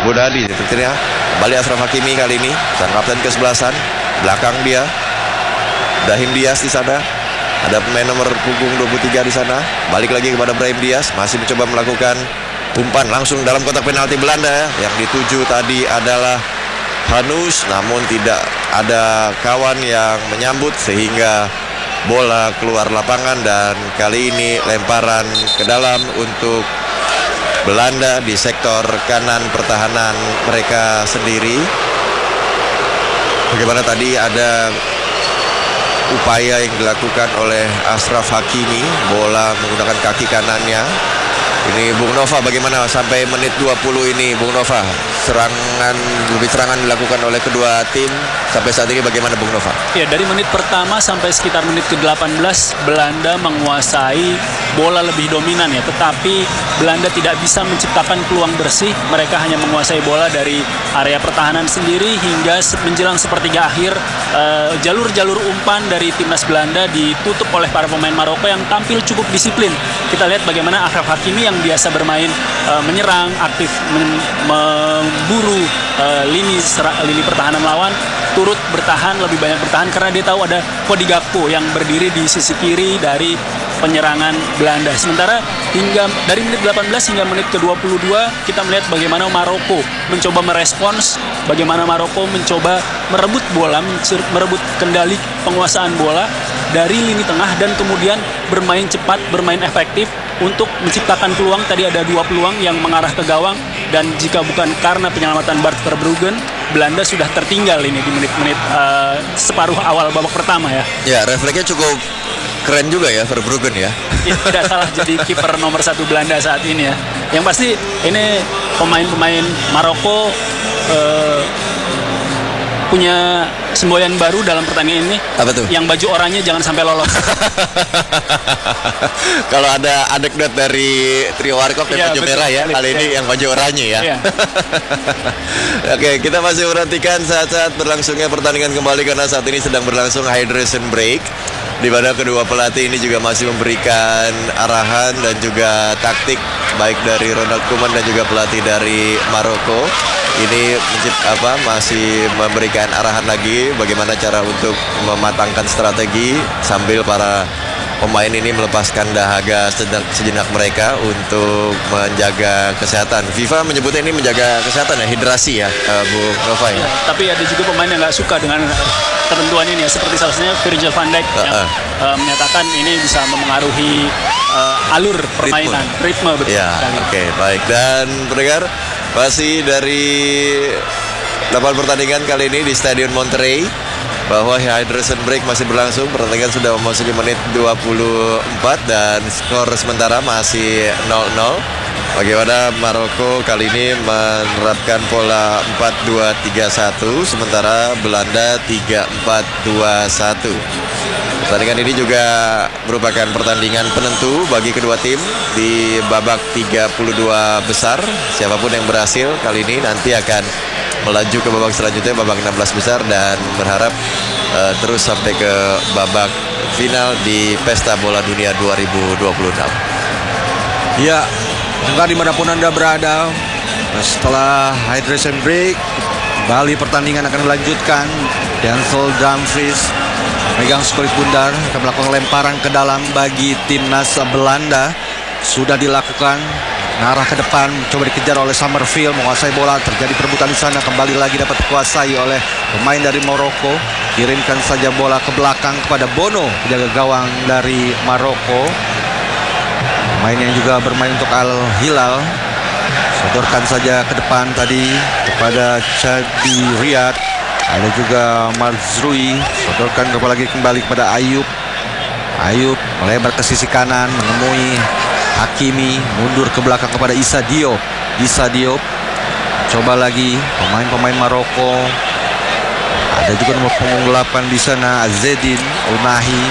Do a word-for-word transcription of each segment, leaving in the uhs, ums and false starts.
Bodadi tentunya. Kembali Ashraf Hakimi kali ini, sang kapten kesebelasan. Belakang dia Brahim Diaz di sana. Ada pemain nomor punggung dua puluh tiga di sana. Balik lagi kepada Brahim Diaz, masih mencoba melakukan umpan langsung dalam kotak penalti Belanda. Yang dituju tadi adalah Hanus, namun tidak ada kawan yang menyambut sehingga bola keluar lapangan, dan kali ini lemparan ke dalam untuk Belanda di sektor kanan pertahanan mereka sendiri. Bagaimana tadi ada upaya yang dilakukan oleh Ashraf Hakimi, bola menggunakan kaki kanannya. Ini Bung Nova, bagaimana sampai menit dua puluh ini Bung Nova? Serangan, lebih serangan dilakukan oleh kedua tim. Sampai saat ini bagaimana Bung Nova? Ya, dari menit pertama sampai sekitar menit ke delapan belas Belanda menguasai bola lebih dominan ya, tetapi Belanda tidak bisa menciptakan peluang bersih. Mereka hanya menguasai bola dari area pertahanan sendiri hingga menjelang sepertiga akhir. Uh, jalur-jalur umpan dari timnas Belanda ditutup oleh para pemain Maroko yang tampil cukup disiplin. Kita lihat bagaimana Ashraf Hakimi yang biasa bermain uh, menyerang, aktif men- memburu uh, lini sera- lini pertahanan lawan, turut bertahan, lebih banyak bertahan karena dia tahu ada Cody Gakpo yang berdiri di sisi kiri dari penyerangan Belanda. Sementara hingga dari menit delapan belas hingga menit ke dua puluh dua kita melihat bagaimana Maroko mencoba merespons, bagaimana Maroko mencoba merebut bola, merebut kendali penguasaan bola dari lini tengah dan kemudian bermain cepat, bermain efektif untuk menciptakan peluang. Tadi ada dua peluang yang mengarah ke gawang, dan jika bukan karena penyelamatan Bart Verbruggen, Belanda sudah tertinggal ini di menit-menit uh, separuh awal babak pertama ya. Ya, refleksnya cukup keren juga ya Verbruggen ya. Ya, tidak salah jadi kiper nomor satu Belanda saat ini ya. Yang pasti ini pemain-pemain Maroko uh, punya semboyan baru dalam pertandingan ini. Apa tuh? Yang baju oranye jangan sampai lolos. Kalau ada anekdot dari trio Warkop yang Ya, baju betul, merah ya, betul, kali ini ya. yang baju oranye ya. Ya. Oke, kita masih perhatikan saat-saat berlangsungnya pertandingan kembali karena saat ini sedang berlangsung hydration break, di mana kedua pelatih ini juga masih memberikan arahan dan juga taktik baik dari Ronald Koeman dan juga pelatih dari Maroko. Ini mencipt, apa masih memberikan arahan lagi bagaimana cara untuk mematangkan strategi sambil para pemain ini melepaskan dahaga sejenak, sejenak mereka untuk menjaga kesehatan. FIFA menyebutnya ini menjaga kesehatan ya, hidrasi ya, uh, Bu Nova ya. Ya, tapi ada juga pemain yang nggak suka dengan ketentuan ini ya, seperti salah satunya Virgil van Dijk uh-uh. yang uh, menyatakan ini bisa memengaruhi uh, alur permainan, ritme, ritme betul. Ya, oke, okay, baik. Dan pendengar, masih dari delapan pertandingan kali ini di Stadion Monterrey, bahwa hydration break masih berlangsung. Pertandingan sudah memasuki menit dua puluh empat dan skor sementara masih nol nol. Bagaimana Maroko kali ini menerapkan pola empat dua tiga satu, sementara Belanda tiga empat dua satu. Pertandingan ini juga merupakan pertandingan penentu bagi kedua tim di babak tiga puluh dua besar. Siapapun yang berhasil kali ini nanti akan melaju ke babak selanjutnya, babak enam belas besar, dan berharap uh, terus sampai ke babak final di Pesta Bola Dunia dua ribu dua puluh enam. Ya, dengar dimanapun Anda berada, setelah hydration break, kembali pertandingan akan dilanjutkan. Denzel Dumfries megang skulit bundar, akan melakukan lemparan ke dalam bagi timnas Belanda. Sudah dilakukan, ngarah ke depan, coba dikejar oleh Summerfield, menguasai bola, terjadi perebutan di sana, kembali lagi dapat dikuasai oleh pemain dari Maroko. Kirimkan saja bola ke belakang kepada Bono, penjaga gawang dari Maroko. Pemain yang juga bermain untuk Al Hilal, sodorkan saja ke depan tadi kepada Chadi Riyad. Ada juga Mazrui, sodorkan kembali lagi kembali kepada Ayub. Ayub melebar ke sisi kanan, menemui Hakimi, mundur ke belakang kepada Issa Diop. Issa Diop coba lagi pemain-pemain Maroko. Ada juga nomor punggung delapan di sana, Azzedine Ounahi.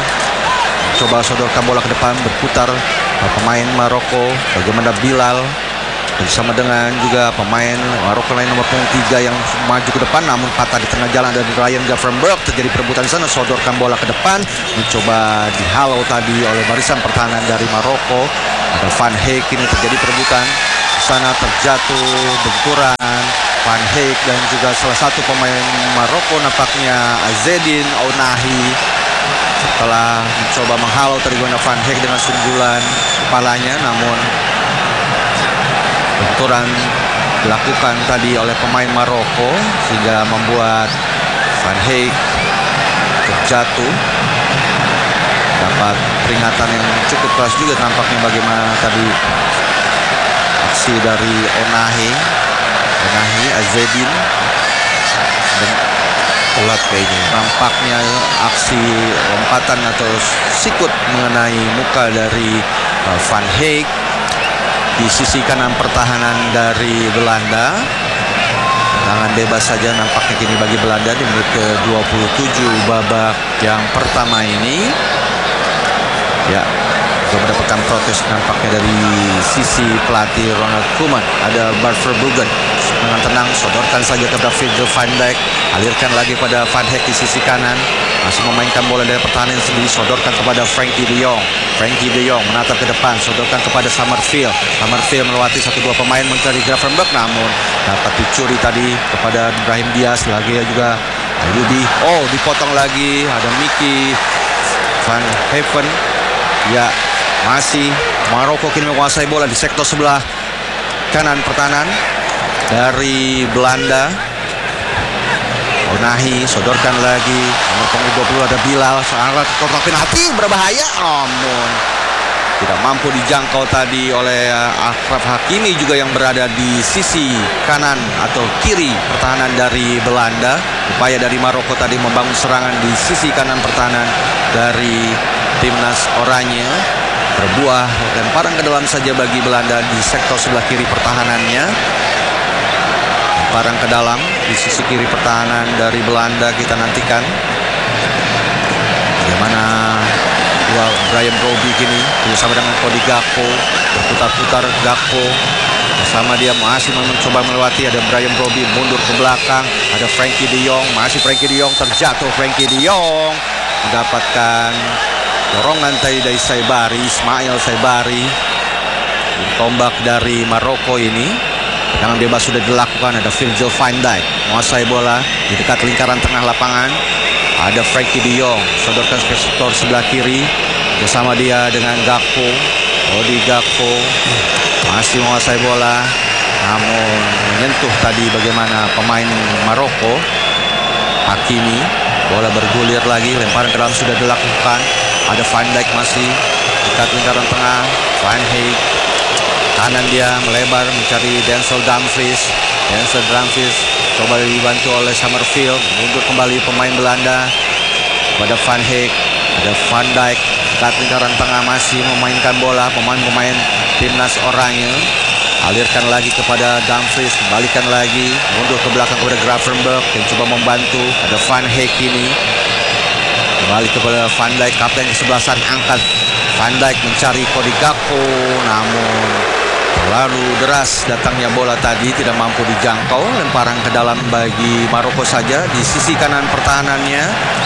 Coba sodorkan bola ke depan, berputar pemain Maroko. Bagaimana Bilal bersama dengan juga pemain Maroko lain nomor punggung tiga yang maju ke depan, namun patah di tengah jalan dari Ryan Gravenberch. Terjadi perebutan di sana, sodorkan bola ke depan, mencoba dihalau tadi oleh barisan pertahanan dari Maroko. Ada Van Heek, ini terjadi perebutan di sana, terjatuh benturan Van Heek dan juga salah satu pemain Maroko nampaknya Azzedine Ounahi. Setelah mencoba menghalau tadi Van Heek dengan sundulan kepalanya, namun benturan dilakukan tadi oleh pemain Maroko sehingga membuat Van Heek terjatuh. Dapat peringatan yang cukup keras juga tampaknya bagaimana tadi aksi dari Ounahi. Ounahi Azzedine dan telat kayaknya. Nampaknya aksi lompatan atau sikut mengenai muka dari uh, Van Heek di sisi kanan pertahanan dari Belanda. Tangan bebas saja nampaknya kini bagi Belanda di menit ke dua puluh tujuh babak yang pertama ini. Ya, juga mendapatkan protes nampaknya dari sisi pelatih Ronald Koeman. Ada Bart Verbruggen dengan tenang sodorkan saja kepada Virgil van Dijk, alirkan lagi pada Van Heek di sisi kanan, masih memainkan bola dari pertahanan sendiri, sodorkan kepada Frenkie de Jong. Frenkie de Jong menatap ke depan, sodorkan kepada Summerfield. Summerfield melewati satu dua pemain mencari Gravenberch, namun dapat dicuri tadi kepada Brahim Diaz. Lagi juga Rudi, oh dipotong lagi, ada Mickey Van Haven. Ya, masih Maroko kini menguasai bola di sektor sebelah kanan pertahanan dari Belanda. Ounahi sodorkan lagi, nomor punggung dua puluh ada Bilal, sangat kotak penalti berbahaya, namun tidak mampu dijangkau tadi oleh Achraf Hakimi juga yang berada di sisi kanan atau kiri pertahanan dari Belanda. Upaya dari Maroko tadi membangun serangan di sisi kanan pertahanan dari timnas oranye, berbuah lemparan ke dalam saja bagi Belanda di sektor sebelah kiri pertahanannya. Lemparan ke dalam di sisi kiri pertahanan dari Belanda, kita nantikan bagaimana dua Brian Brobby kini bersama dengan Cody Gakpo, berputar-putar Gakpo bersama dia masih mencoba melewati. Ada Brian Brobby mundur ke belakang, ada Frenkie de Jong, masih Frenkie de Jong terjatuh. Frenkie de Jong mendapatkan dorongan tadi dari Saibari, Ismail Saibari. Tombak dari Maroko ini. Tendangan bebas sudah dilakukan. Ada Virgil van Dijk menguasai bola di dekat lingkaran tengah lapangan. Ada Frenkie de Jong sodorkan ke sektor sebelah kiri bersama dia dengan Gakpo. Cody Gakpo masih menguasai bola, namun menyentuh tadi bagaimana pemain Maroko Hakimi. Bola bergulir lagi, lemparan ke dalam sudah dilakukan. Ada Van Dijk masih dekat lingkaran tengah. Van Heek kanan dia melebar mencari Denzel Dumfries. Denzel Dumfries coba dibantu oleh Summerfield. Mundur kembali pemain Belanda pada Van Heek. Ada Van Dijk dekat lingkaran tengah masih memainkan bola. Pemain-pemain timnas oranye alirkan lagi kepada Dumfries, kembalikan lagi, mundur ke belakang kepada Gravenberch yang coba membantu. Ada Van Heek ini kembali kepada Van Dijk, kapten kesebelasan angkat Van Dijk mencari Cody Gakpo, namun terlalu deras datangnya bola tadi, tidak mampu dijangkau. Lemparan ke dalam bagi Maroko saja di sisi kanan pertahanannya.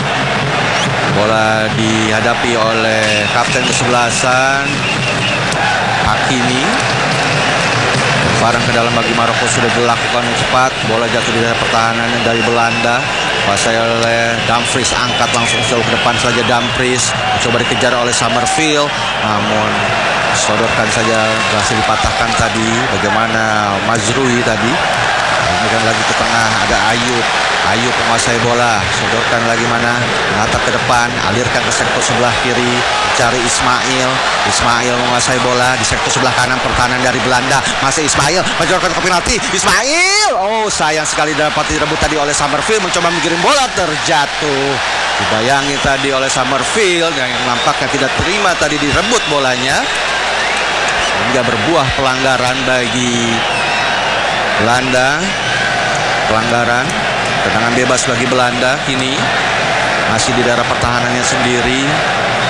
Bola dihadapi oleh kapten kesebelasan Hakimi. Lemparan ke dalam bagi Maroko sudah dilakukan cepat. Bola jatuh di daerah pertahanan dari Belanda. Kuasai oleh Dumfries, angkat langsung jauh ke depan saja Dumfries. Coba dikejar oleh Summerfield, namun sodorkan saja, berhasil dipatahkan tadi. Bagaimana Mazrui tadi. Ini kan lagi ke tengah, ada Ayub. Ayub menguasai bola, sodorkan lagi mana, menatap ke depan, alirkan ke sektor sebelah kiri, cari Ismail. Ismail menguasai bola di sektor sebelah kanan pertahanan dari Belanda. Masih Ismail, menjorkan ke penalti. Ismail, oh sayang sekali dapat direbut tadi oleh Summerfield, mencoba mengirim bola, terjatuh. Dibayangi tadi oleh Summerfield yang nampaknya tidak terima tadi direbut bolanya, sehingga berbuah pelanggaran bagi Belanda. Pelanggaran, tendangan bebas bagi Belanda kini masih di daerah pertahanannya sendiri.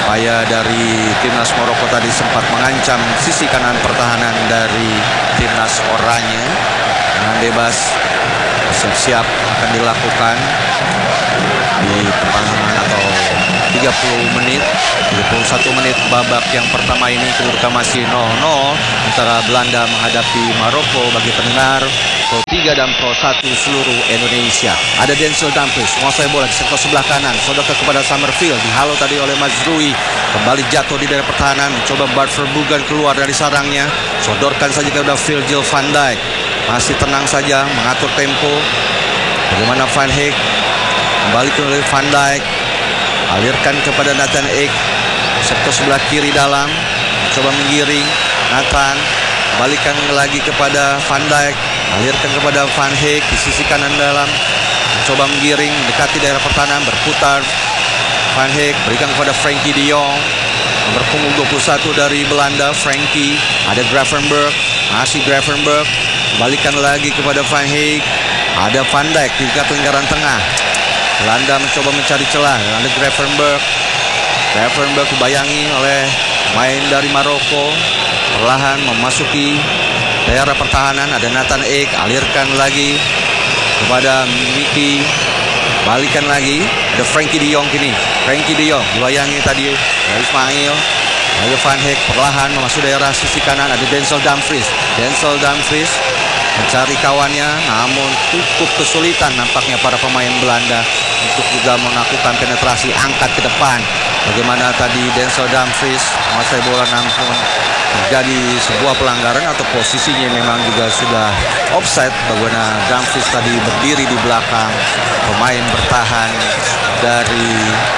upaya dari timnas Maroko tadi sempat mengancam sisi kanan pertahanan dari timnas oranye. Dengan bebas siap-siap akan dilakukan di perpanjangan atau tiga puluh menit, tiga puluh satu menit babak yang pertama ini. Kedudukan masih nol nol antara Belanda menghadapi Maroko. Bagi pendengar Pro tiga dan Pro satu seluruh Indonesia, ada Denzel Dumfries menguasai bola di sektor sebelah kanan, sodorkan kepada Summerfield, dihalau tadi oleh Mazrui, kembali jatuh di daerah pertahanan, mencoba Bart Verbruggen keluar dari sarangnya, sodorkan saja kepada Virgil van Dijk, masih tenang saja mengatur tempo. Bagaimana Van Heek, kembali ke Van Dijk, alirkan kepada Nathan Ake, sektor sebelah kiri dalam, coba menggiring Nathan, balikan lagi kepada Van Dijk, alirkan kepada Van Heek di sisi kanan dalam, coba menggiring mendekati daerah pertahanan, berputar Van Heek, berikan kepada Frankie de Jong, nomor punggung dua puluh satu dari Belanda. Frankie, ada Gravenberch, masih Gravenberch, balikan lagi kepada Van Heek, ada Van Dijk di dekat lingkaran tengah. Belanda mencoba mencari celah, ada Gravenberch. Gravenberch dibayangi oleh main dari Maroko, perlahan memasuki daerah pertahanan. Ada Nathan Ake, alirkan lagi kepada Miki, balikan lagi, ada Frankie de Jong kini. Frankie de Jong dibayangi tadi dari Ismail, lalu Van Heek perlahan memasuki daerah sisi kanan. Ada Denzel Dumfries. Denzel Dumfries mencari kawannya, namun cukup kesulitan nampaknya para pemain Belanda untuk juga melakukan penetrasi, angkat ke depan. Bagaimana tadi Denzel Dumfries menguasai bola, namun terjadi sebuah pelanggaran atau posisinya memang juga sudah offside. Bagaimana Dumfries tadi berdiri di belakang pemain bertahan dari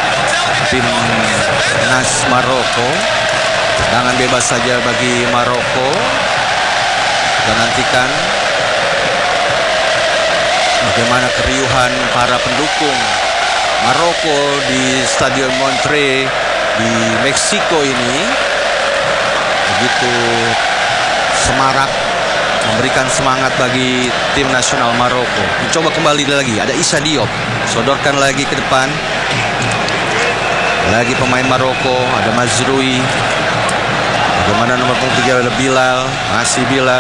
timnas Maroko. Tendangan bebas saja bagi Maroko. Kita nantikan bagaimana keriuhan para pendukung Maroko di Stadion Montreux di Meksiko ini. Begitu semarak memberikan semangat bagi tim nasional Maroko. Mencoba kembali lagi, ada Issa Diop, sodorkan lagi ke depan. Lagi pemain Maroko, ada Mazrui. Bagaimana nomor punggung tiga ada Bilal, masih Bilal.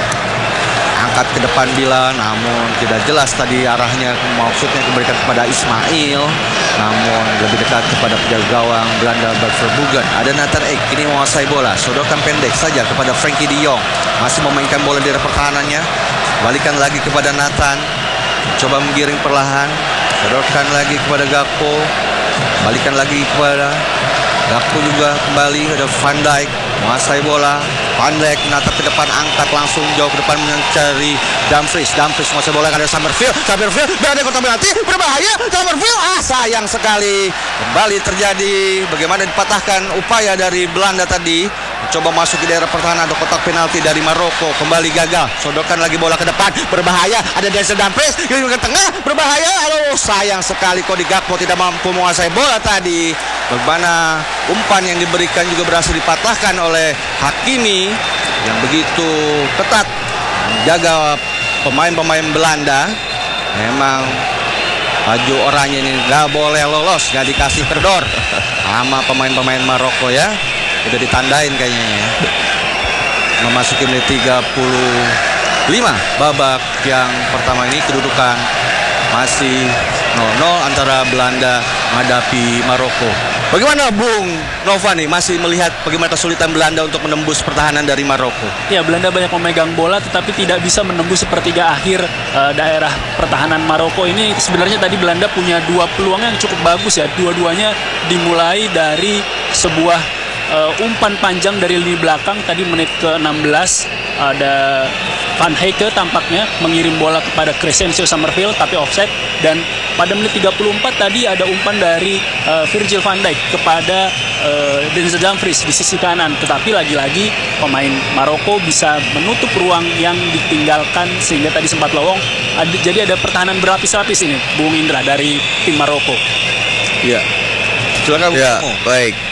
Angkat ke depan Bilal, namun tidak jelas tadi arahnya, maksudnya diberikan kepada Ismail, namun lebih dekat kepada penjaga gawang Belanda Bart Verbruggen. Ada Nathan Ake, kini menguasai bola, sodorkan pendek saja kepada Frankie de Jong, masih memainkan bola di daerah pertahanannya, balikan lagi kepada Nathan, coba menggiring perlahan, sodorkan lagi kepada Gakpo, balikan lagi kepada Gakpo juga kembali, ada Van Dijk menguasai bola. Van Dijk menatap ke depan, angkat langsung jauh ke depan mencari Dumfries. Dumfries menguasai bola, ada Summerfield. Summerfield berada di kotak penalti, berbahaya. Summerfield, ah sayang sekali. Kembali terjadi bagaimana dipatahkan upaya dari Belanda tadi. Coba masuk ke daerah pertahanan atau kotak penalti dari Maroko, kembali gagal. Sodorkan lagi bola ke depan, berbahaya. Ada Denzel Dumfries yang ke tengah, berbahaya. Aduh, sayang sekali Cody Gakpo tidak mampu menguasai bola tadi. Bagaimana umpan yang diberikan juga berhasil dipatahkan oleh Hakimi yang begitu ketat menjaga pemain-pemain Belanda. Memang baju oranye ini gak boleh lolos, gak dikasih kedor sama pemain-pemain Maroko ya. Udah ditandain kayaknya ya. Memasuki menit tiga puluh lima babak yang pertama ini, kedudukan masih nol nol antara Belanda menghadapi Maroko. Bagaimana Bung Nova nih, masih melihat bagaimana kesulitan Belanda untuk menembus pertahanan dari Maroko? Ya, Belanda banyak memegang bola tetapi tidak bisa menembus sepertiga akhir uh, daerah pertahanan Maroko ini. Sebenarnya tadi Belanda punya dua peluang yang cukup bagus ya. Dua-duanya dimulai dari sebuah uh, umpan panjang dari lini belakang. Tadi menit ke enam belas ada Van Heek tampaknya mengirim bola kepada Crescencio Summerfield tapi offside. Dan pada menit tiga puluh empat tadi ada umpan dari uh, Virgil van Dijk kepada uh, Denzel Dumfries di sisi kanan. Tetapi lagi-lagi pemain Maroko bisa menutup ruang yang ditinggalkan sehingga tadi sempat lowong. Ada, jadi ada pertahanan berlapis-lapis ini, Bung Indra, dari tim Maroko. Ya, silakan. Ya, baik.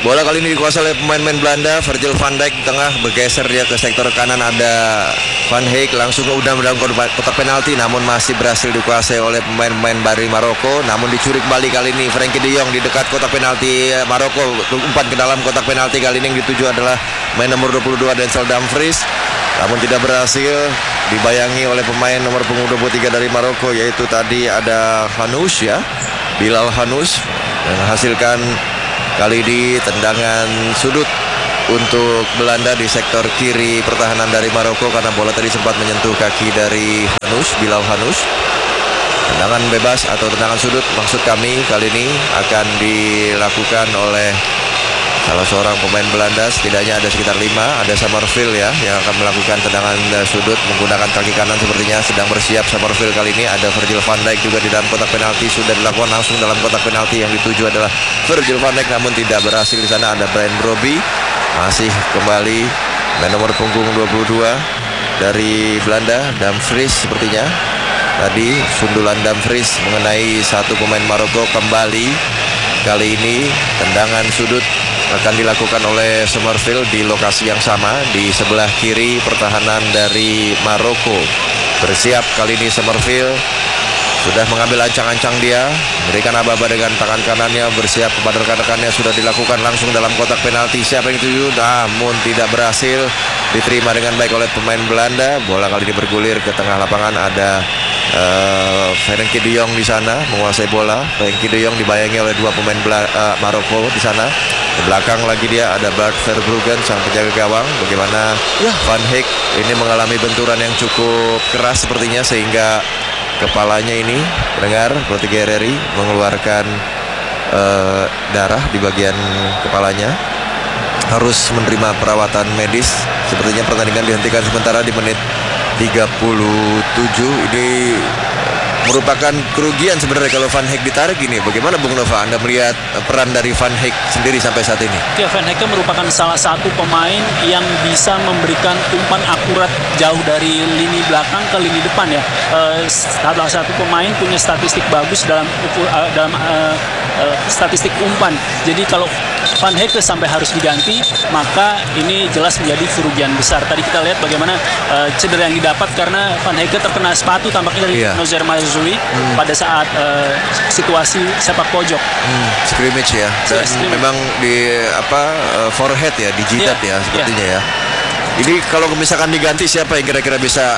Bola kali ini dikuasai oleh pemain-pemain Belanda. Virgil van Dijk di tengah, bergeser dia ke sektor kanan, ada Van Heek langsung ke udang dalam kotak penalti, namun masih berhasil dikuasai oleh pemain-pemain dari Maroko. Namun dicuri kembali kali ini Frenkie de Jong di dekat kotak penalti Maroko, umpan ke dalam kotak penalti. Kali ini yang dituju adalah main nomor dua puluh dua Denzel Dumfries, namun tidak berhasil dibayangi oleh pemain nomor punggung dua puluh tiga dari Maroko, yaitu tadi ada Hanoush ya, Bilal Hanoush, dan menghasilkan kali ini tendangan sudut untuk Belanda di sektor kiri pertahanan dari Maroko, karena bola tadi sempat menyentuh kaki dari Hanoush, Bilal Hanoush. Tendangan bebas atau tendangan sudut maksud kami kali ini akan dilakukan oleh salah seorang pemain Belanda. Setidaknya ada sekitar lima. Ada Summerville ya yang akan melakukan tendangan sudut menggunakan kaki kanan, sepertinya sedang bersiap Summerville kali ini. Ada Virgil van Dijk juga di dalam kotak penalti, sudah dilakukan langsung dalam kotak penalti. Yang dituju adalah Virgil van Dijk, namun tidak berhasil di sana. Ada Brian Brobby, masih kembali main nomor punggung dua puluh dua dari Belanda, Dumfries sepertinya. Tadi sundulan Dumfries mengenai satu pemain Maroko. Kembali kali ini tendangan sudut akan dilakukan oleh Summerville di lokasi yang sama di sebelah kiri pertahanan dari Maroko. Bersiap kali ini Summerville, sudah mengambil ancang-ancang dia, memberikan aba-aba dengan tangan kanannya, bersiap kepada rekan-rekannya, sudah dilakukan langsung dalam kotak penalti. Siapa yang dituju? Namun tidak berhasil diterima dengan baik oleh pemain Belanda. Bola kali ini bergulir ke tengah lapangan. Ada uh, Frenkie de Jong di sana menguasai bola. Frenkie de Jong dibayangi oleh dua pemain Bela- uh, Maroko di sana. Di belakang lagi dia ada Bart Verbruggen, sang penjaga gawang. Bagaimana ya. Van Heek ini mengalami benturan yang cukup keras sepertinya, sehingga kepalanya ini, dengar, Rodrigo Herrera mengeluarkan uh, darah di bagian kepalanya, harus menerima perawatan medis. Sepertinya pertandingan dihentikan sementara di menit tiga puluh tujuh. Ini merupakan kerugian sebenarnya kalau Van Heek ditarik ini. Bagaimana Bung Nova, Anda melihat peran dari Van Heek sendiri sampai saat ini? Ya, Van Heek merupakan salah satu pemain yang bisa memberikan umpan akurat jauh dari lini belakang ke lini depan ya. Uh, salah satu pemain punya statistik bagus dalam uh, dalam uh, uh, statistik umpan. Jadi kalau Van Heek sampai harus diganti, maka ini jelas menjadi kerugian besar. Tadi kita lihat bagaimana uh, cedera yang didapat karena Van Heek terkena sepatu tampaknya dari yeah. Nozer Mazoui hmm. pada saat uh, situasi sepak pojok. Hmm. Scrimmage ya. Dan yeah, memang di apa uh, forehead ya, di jidat yeah. ya sepertinya yeah. ya. Jadi kalau misalkan diganti, siapa yang kira-kira bisa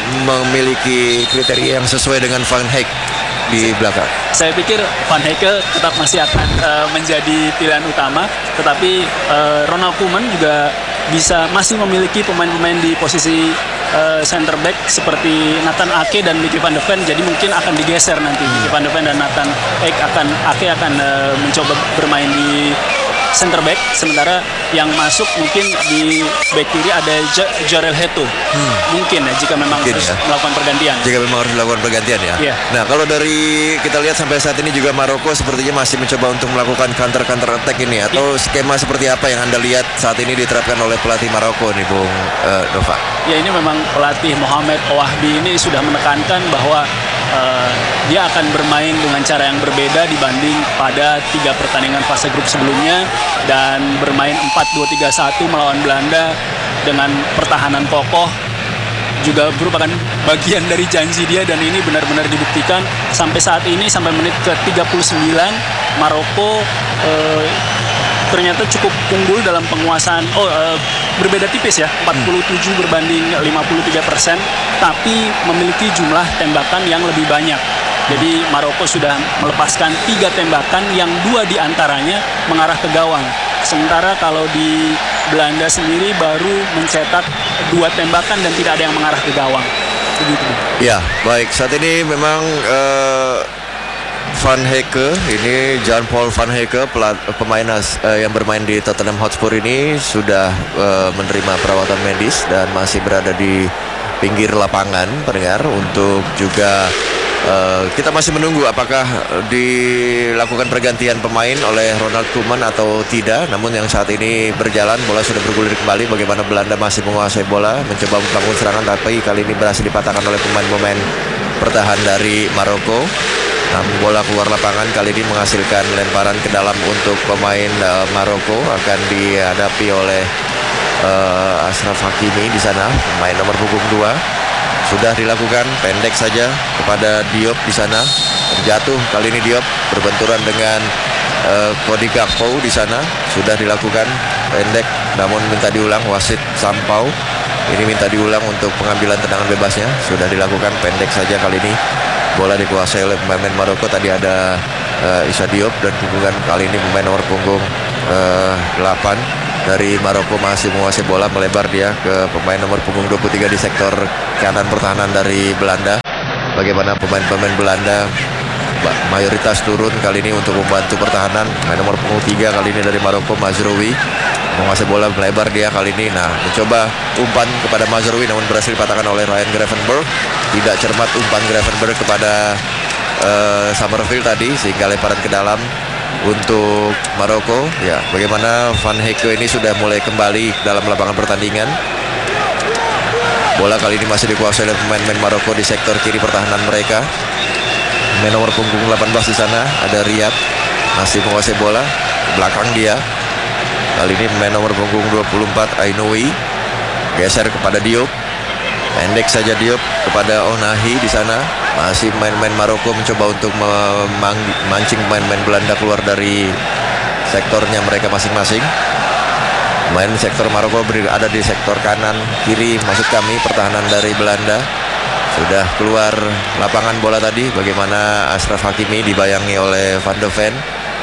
memiliki kriteria yang sesuai dengan Van Heek di belakang? Saya pikir Van Heek tetap masih akan uh, menjadi pilihan utama, tetapi uh, Ronald Koeman juga bisa masih memiliki pemain-pemain di posisi uh, center back seperti Nathan Ake dan Mickey van de Ven, jadi mungkin akan digeser nanti. Hmm. Mickey van de Ven dan Nathan Ake akan Ake akan uh, mencoba bermain di center back, sementara yang masuk mungkin di back kiri ada J- Jarel Heto. Hmm. Mungkin ya, jika memang mungkin harus ya. melakukan pergantian. Jika memang harus melakukan pergantian ya. Yeah. Nah, kalau dari kita lihat sampai saat ini juga Maroko sepertinya masih mencoba untuk melakukan counter-counter attack ini, atau yeah. skema seperti apa yang Anda lihat saat ini diterapkan oleh pelatih Maroko nih, Bung uh, Nova? Ya, ini memang pelatih Mohamed Ouahbi ini sudah menekankan bahwa Uh, dia akan bermain dengan cara yang berbeda dibanding pada tiga pertandingan fase grup sebelumnya, dan bermain empat dua tiga satu melawan Belanda dengan pertahanan kokoh juga merupakan bagian dari janji dia, dan ini benar-benar dibuktikan sampai saat ini. Sampai menit ke tiga puluh sembilan Maroko uh, ternyata cukup unggul dalam penguasaan. Oh, uh, berbeda tipis ya, empat puluh tujuh berbanding lima puluh tiga persen, tapi memiliki jumlah tembakan yang lebih banyak. Jadi Maroko sudah melepaskan tiga tembakan yang dua diantaranya mengarah ke gawang. Sementara kalau di Belanda sendiri baru mencetak dua tembakan dan tidak ada yang mengarah ke gawang. Begitu. Ya, baik. Saat ini memang uh... Van Heek, ini Jean-Paul Van Heek, pemain uh, yang bermain di Tottenham Hotspur ini sudah uh, menerima perawatan medis dan masih berada di pinggir lapangan, pendengar, untuk juga uh, kita masih menunggu apakah dilakukan pergantian pemain oleh Ronald Koeman atau tidak. Namun yang saat ini berjalan, bola sudah bergulir kembali. Bagaimana Belanda masih menguasai bola, mencoba membangun serangan, tapi kali ini berhasil dipatahkan oleh pemain-pemain pertahan dari Maroko. Namun bola keluar lapangan kali ini menghasilkan lemparan ke dalam untuk pemain uh, Maroko, akan dihadapi oleh uh, Ashraf Hakimi di sana, pemain nomor punggung dua. Sudah dilakukan pendek saja kepada Diop di sana. Terjatuh kali ini Diop berbenturan dengan uh, Cody Gakpo di sana. Sudah dilakukan pendek namun minta diulang, wasit Sampau. Ini minta diulang untuk pengambilan tendangan bebasnya. Sudah dilakukan pendek saja kali ini. Bola dikuasai oleh pemain Maroko. Tadi ada uh, Issa Diop dan hubungan kali ini pemain nomor punggung uh, delapan dari Maroko masih menguasai bola, melebar dia ke pemain nomor punggung dua puluh tiga di sektor kanan pertahanan dari Belanda. Bagaimana pemain-pemain Belanda mayoritas turun kali ini untuk membantu pertahanan. Pemain nomor punggung tiga kali ini dari Maroko, Mazraoui, menguasai bola, melebar dia kali ini. Nah, mencoba umpan kepada Mazraoui namun berhasil dipatahkan oleh Ryan Gravenberch. Tidak cermat umpan Gravenberch kepada uh, Summerfield tadi, sehingga lemparan ke dalam untuk Maroko. Ya, bagaimana Van Hecke ini sudah mulai kembali dalam lapangan pertandingan. Bola kali ini masih dikuasai oleh pemain-pemain Maroko di sektor kiri pertahanan mereka. Pemain nomor punggung delapan belas di sana ada Riyad, masih menguasai bola, di belakang dia. Kali ini pemain nomor punggung dua puluh empat Ainoui geser kepada Diop. Pendek saja Diop kepada Onahi di sana. Masih pemain-pemain Maroko mencoba untuk memancing pemain-pemain Belanda keluar dari sektornya mereka masing-masing. Pemain sektor Maroko ada di sektor kanan kiri, maksud kami pertahanan dari Belanda. Sudah keluar lapangan bola tadi. Bagaimana Ashraf Hakimi dibayangi oleh Van de Ven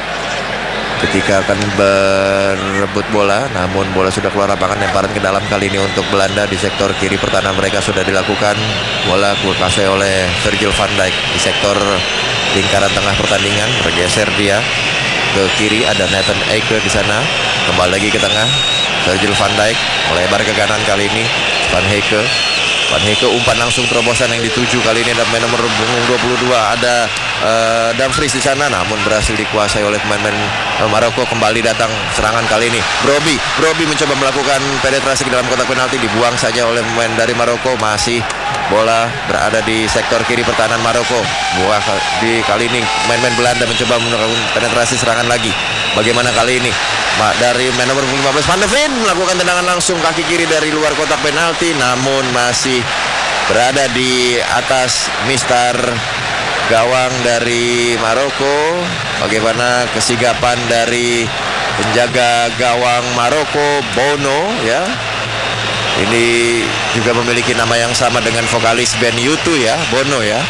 ketika akan berebut bola, namun bola sudah keluar lapangan. Lemparan ke dalam kali ini untuk Belanda di sektor kiri pertahanan mereka sudah dilakukan. Bola dikuasai oleh Virgil van Dijk di sektor lingkaran tengah pertandingan. Bergeser dia ke kiri, ada Nathan Ake di sana. Kembali lagi ke tengah, Virgil van Dijk melebar ke kanan kali ini. Van Hecke Van Hecke umpan langsung terobosan yang dituju kali ini ada pemain nomor punggung dua puluh dua, ada uh, Dumfries di sana, namun berhasil dikuasai oleh pemain-pemain uh, Maroko. Kembali datang serangan kali ini. Brobbey, Brobbey mencoba melakukan penetrasi ke dalam kotak penalti, dibuang saja oleh pemain dari Maroko. Masih bola berada di sektor kiri pertahanan Maroko. Buah di kali ini pemain-pemain Belanda mencoba melakukan penetrasi serangan lagi. Bagaimana kali ini? Dari pemain nomor lima belas Van de Ven melakukan tendangan langsung kaki kiri dari luar kotak penalti, namun masih berada di atas mistar gawang dari Maroko. Bagaimana kesigapan dari penjaga gawang Maroko, Bono, ya. Ini juga memiliki nama yang sama dengan vokalis band U two ya, Bono ya.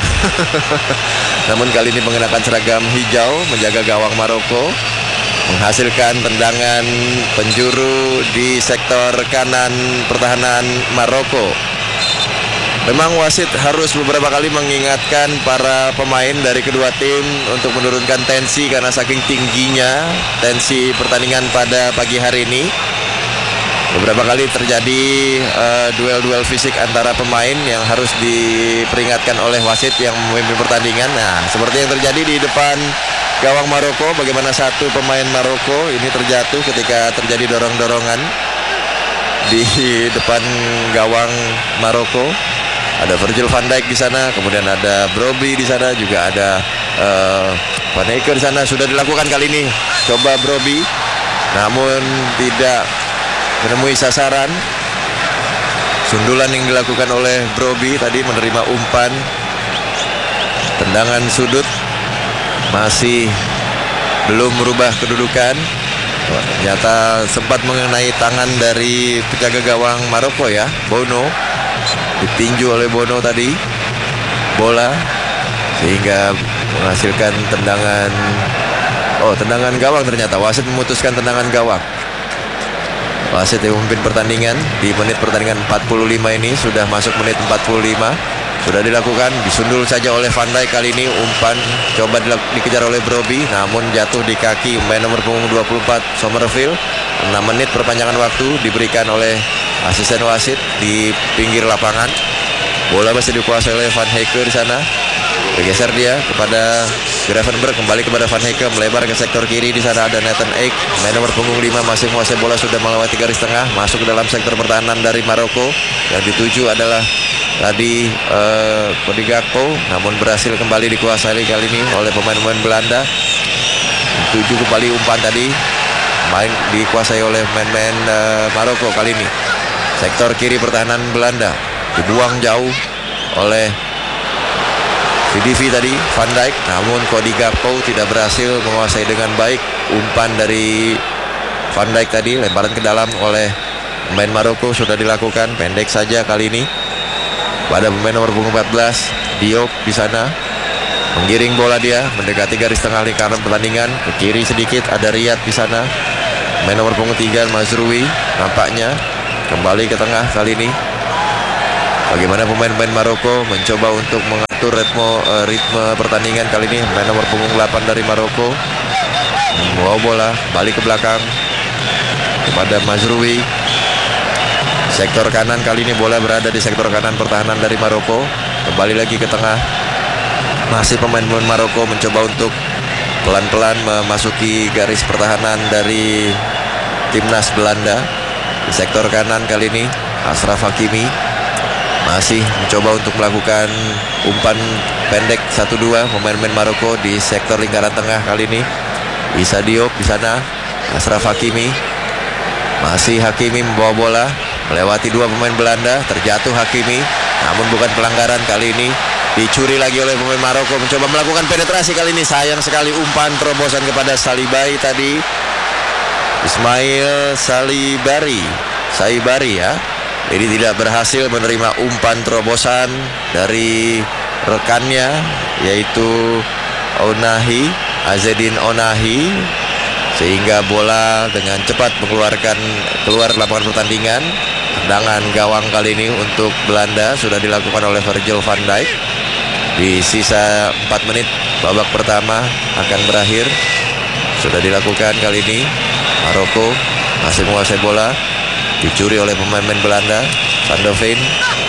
Namun kali ini mengenakan seragam hijau menjaga gawang Maroko, menghasilkan tendangan penjuru di sektor kanan pertahanan Maroko. Memang wasit harus beberapa kali mengingatkan para pemain dari kedua tim untuk menurunkan tensi karena saking tingginya tensi pertandingan pada pagi hari ini. Beberapa kali terjadi uh, duel-duel fisik antara pemain yang harus diperingatkan oleh wasit yang memimpin pertandingan. Nah, seperti yang terjadi di depan gawang Maroko, bagaimana satu pemain Maroko ini terjatuh ketika terjadi dorong-dorongan di depan gawang Maroko. Ada Virgil van Dijk di sana, kemudian ada Brobbey di sana, juga ada uh, Van Hecke di sana. Sudah dilakukan kali ini, coba Brobbey, namun tidak menemui sasaran. Sundulan yang dilakukan oleh Brobbey tadi menerima umpan tendangan sudut, masih belum merubah kedudukan. Ternyata sempat mengenai tangan dari penjaga gawang Maroko ya, Bono. Ditinju oleh Bono tadi bola, sehingga menghasilkan tendangan. Oh, tendangan gawang ternyata. Wasit memutuskan tendangan gawang. Wasit yang memimpin pertandingan di menit pertandingan empat puluh lima ini, sudah masuk menit empat puluh lima. Sudah dilakukan, disundul saja oleh Van Dijk kali ini. Umpan coba dikejar oleh Brobbey, namun jatuh di kaki pemain nomor punggung dua puluh empat Summerfield. enam menit perpanjangan waktu diberikan oleh asisten wasit di pinggir lapangan. Bola masih dikuasai oleh Van Hecke di sana. Bergeser dia kepada Gravenberch, kembali kepada Van Hecke, melebar ke sektor kiri. Di sana ada Nathan Ake, main nomor punggung lima, masih menguasai bola, sudah melewati garis tengah, masuk ke dalam sektor pertahanan dari Maroko. Yang dituju adalah tadi uh, Cody Gakpo, namun berhasil kembali dikuasai kali ini oleh pemain-pemain Belanda. Tujuh kembali umpan tadi, main dikuasai oleh pemain-pemain uh, Maroko kali ini. Sektor kiri pertahanan Belanda dibuang jauh oleh V D V tadi, Van Dijk, namun Cody Gakpo tidak berhasil menguasai dengan baik umpan dari Van Dijk tadi. Lemparan ke dalam oleh pemain Maroko sudah dilakukan, pendek saja kali ini pada pemain nomor punggung empat belas, Diop di sana menggiring bola, dia mendekati garis tengah lingkaran pertandingan. Ke kiri sedikit ada Riyad di sana, pemain nomor punggung tiga, Mazrui nampaknya kembali ke tengah kali ini. Bagaimana pemain-pemain Maroko mencoba untuk mengatur ritme, uh, ritme pertandingan kali ini. Pemain nomor punggung delapan dari Maroko membawa bola balik ke belakang kepada Mazrui. Sektor kanan kali ini, bola berada di sektor kanan pertahanan dari Maroko. Kembali lagi ke tengah. Masih pemain-pemain Maroko mencoba untuk pelan-pelan memasuki garis pertahanan dari timnas Belanda. Di sektor kanan kali ini Achraf Hakimi masih mencoba untuk melakukan umpan pendek satu dua pemain-pemain Maroko di sektor lingkaran tengah kali ini. Issa Diop di sana, Achraf Hakimi, masih Hakimi membawa bola melewati dua pemain Belanda, terjatuh Hakimi, namun bukan pelanggaran kali ini. Dicuri lagi oleh pemain Maroko, mencoba melakukan penetrasi kali ini. Sayang sekali umpan terobosan kepada Salibai tadi, Ismail Salibari, Saibari ya. Ini tidak berhasil menerima umpan terobosan dari rekannya, yaitu Onahi, Azedin Onahi, sehingga bola dengan cepat mengeluarkan keluar lapangan pertandingan. Tendangan gawang kali ini untuk Belanda sudah dilakukan oleh Virgil van Dijk. Di sisa empat menit babak pertama akan berakhir, sudah dilakukan kali ini. Maroko masih menguasai bola, dicuri oleh pemain-pemain Belanda. Van de Ven,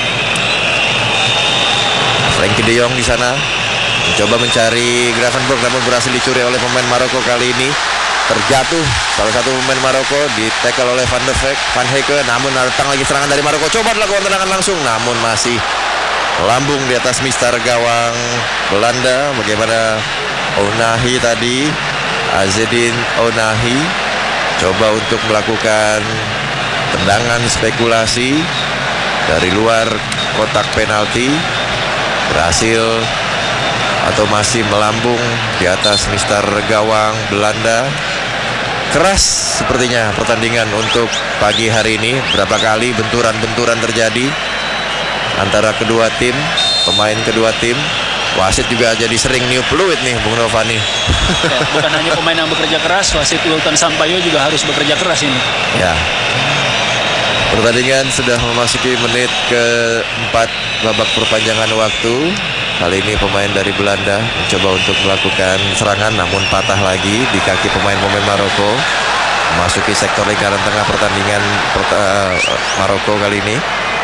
Frenkie de Jong di sana mencoba mencari Gravenberch, namun berhasil dicuri oleh pemain Maroko kali ini. Terjatuh salah satu pemain Maroko, di tackle oleh Van de Ven, Van Hecke, namun datang lagi serangan dari Maroko. Coba dilakukan tendangan langsung, namun masih lambung di atas mister gawang Belanda. Bagaimana Onahi tadi, Azedin Onahi coba untuk melakukan tendangan spekulasi dari luar kotak penalti, berhasil atau masih melambung di atas mister gawang Belanda. Keras sepertinya pertandingan untuk pagi hari ini. Berapa kali benturan-benturan terjadi antara kedua tim, pemain kedua tim. Wasit juga jadi sering niup peluit nih, Bung Novani. Ya, bukan hanya pemain yang bekerja keras, wasit Wilton Sampaio juga harus bekerja keras ini. Ya. Pertandingan sudah memasuki menit keempat babak perpanjangan waktu. Kali ini pemain dari Belanda mencoba untuk melakukan serangan, namun patah lagi di kaki pemain-pemain Maroko. Memasuki sektor lingkaran tengah pertandingan uh, Maroko kali ini.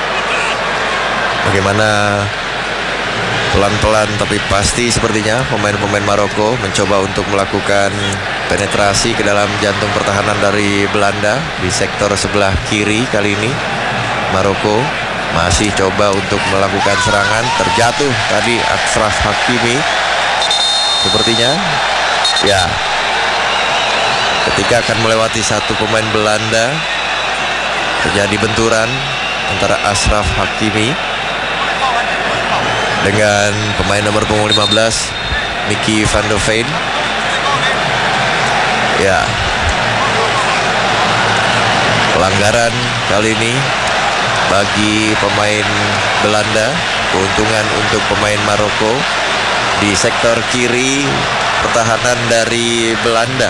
Bagaimana pelan-pelan tapi pasti sepertinya pemain-pemain Maroko mencoba untuk melakukan penetrasi ke dalam jantung pertahanan dari Belanda di sektor sebelah kiri kali ini. Maroko masih coba untuk melakukan serangan, terjatuh tadi Achraf Hakimi sepertinya. Ya, ketika akan melewati satu pemain Belanda, terjadi benturan antara Achraf Hakimi dengan pemain nomor punggung lima belas, Mickey van de Ven. Ya, pelanggaran kali ini bagi pemain Belanda, keuntungan untuk pemain Maroko di sektor kiri pertahanan dari Belanda.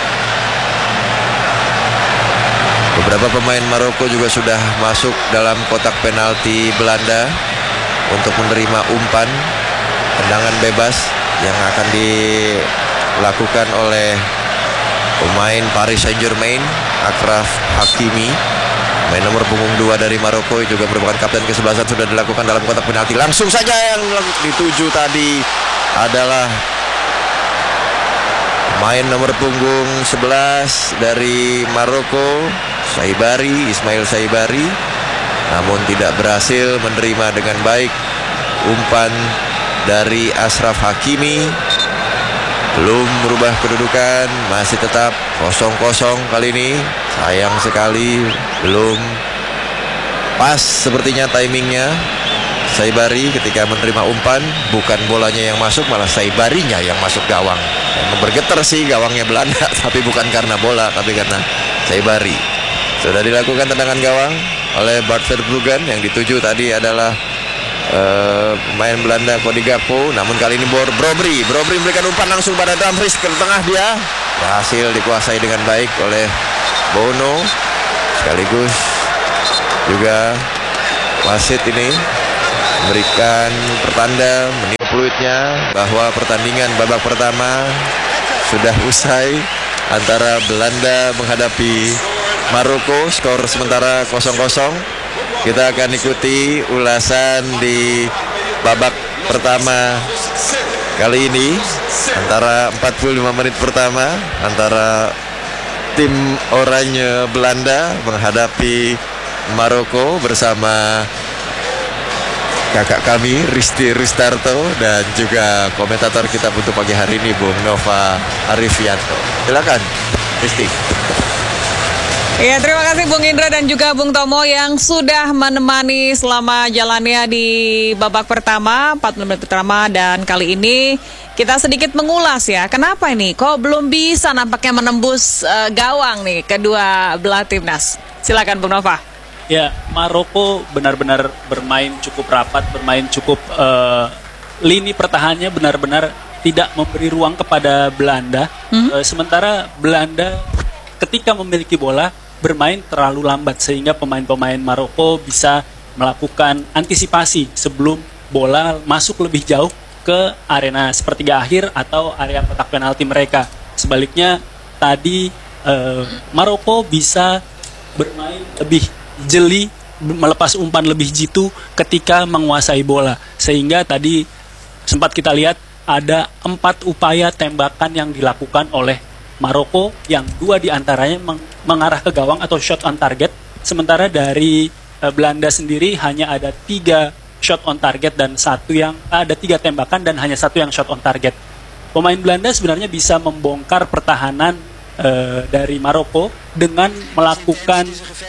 Beberapa pemain Maroko juga sudah masuk dalam kotak penalti Belanda untuk menerima umpan tendangan bebas yang akan dilakukan oleh pemain Paris Saint-Germain, Achraf Hakimi. Main nomor punggung dua dari Maroko juga merupakan kapten kesebelasan sudah dilakukan dalam kotak penalti. Langsung saja yang dituju tadi adalah main nomor punggung sebelas dari Maroko, Saibari, Ismail Saibari, namun tidak berhasil menerima dengan baik umpan dari Ashraf Hakimi. Belum merubah kedudukan, masih tetap kosong kosong kali ini. Sayang sekali, belum pas sepertinya timingnya Saibari ketika menerima umpan. Bukan bolanya yang masuk, malah Saibarinya yang masuk gawang. Bergetar sih gawangnya Belanda, tapi bukan karena bola, tapi karena Saibari. Sudah dilakukan tendangan gawang oleh Bart Verbruggen. Yang dituju tadi adalah uh, pemain Belanda Cody Gakpo. Namun kali ini Brobry Brobry memberikan umpan langsung pada Dumfries. Ke tengah dia berhasil dikuasai dengan baik oleh Bono. Sekaligus juga wasit ini memberikan pertanda, meniup peluitnya bahwa pertandingan babak pertama sudah usai antara Belanda menghadapi Maroko. Skor sementara kosong kosong. Kita akan ikuti ulasan di babak pertama kali ini antara empat puluh lima menit pertama antara tim oranye Belanda menghadapi Maroko bersama kakak kami Risti Ristarto dan juga komentator kita untuk pagi hari ini Bung Nova Arifianto. Silakan Risti. Ya, terima kasih Bung Indra dan juga Bung Tomo yang sudah menemani selama jalannya di babak pertama, empat puluh menit pertama, dan kali ini kita sedikit mengulas ya. Kenapa ini kok belum bisa nampaknya menembus uh, gawang nih kedua belah timnas. Silakan Bung Nova. Ya, Maroko benar-benar bermain cukup rapat, bermain cukup uh, lini pertahanannya benar-benar tidak memberi ruang kepada Belanda. Hmm? Uh, sementara Belanda ketika memiliki bola bermain terlalu lambat sehingga pemain-pemain Maroko bisa melakukan antisipasi sebelum bola masuk lebih jauh ke arena sepertiga akhir atau area kotak penalti mereka. Sebaliknya tadi uh, Maroko bisa bermain lebih jeli, melepas umpan lebih jitu ketika menguasai bola. Sehingga tadi sempat kita lihat ada empat upaya tembakan yang dilakukan oleh Maroko, yang dua diantaranya meng- mengarah ke gawang atau shot on target. Sementara dari uh, Belanda sendiri hanya ada tiga shot on target dan satu yang uh, ada tiga tembakan dan hanya satu yang shot on target. Pemain Belanda sebenarnya bisa membongkar pertahanan Uh, dari Maroko dengan melakukan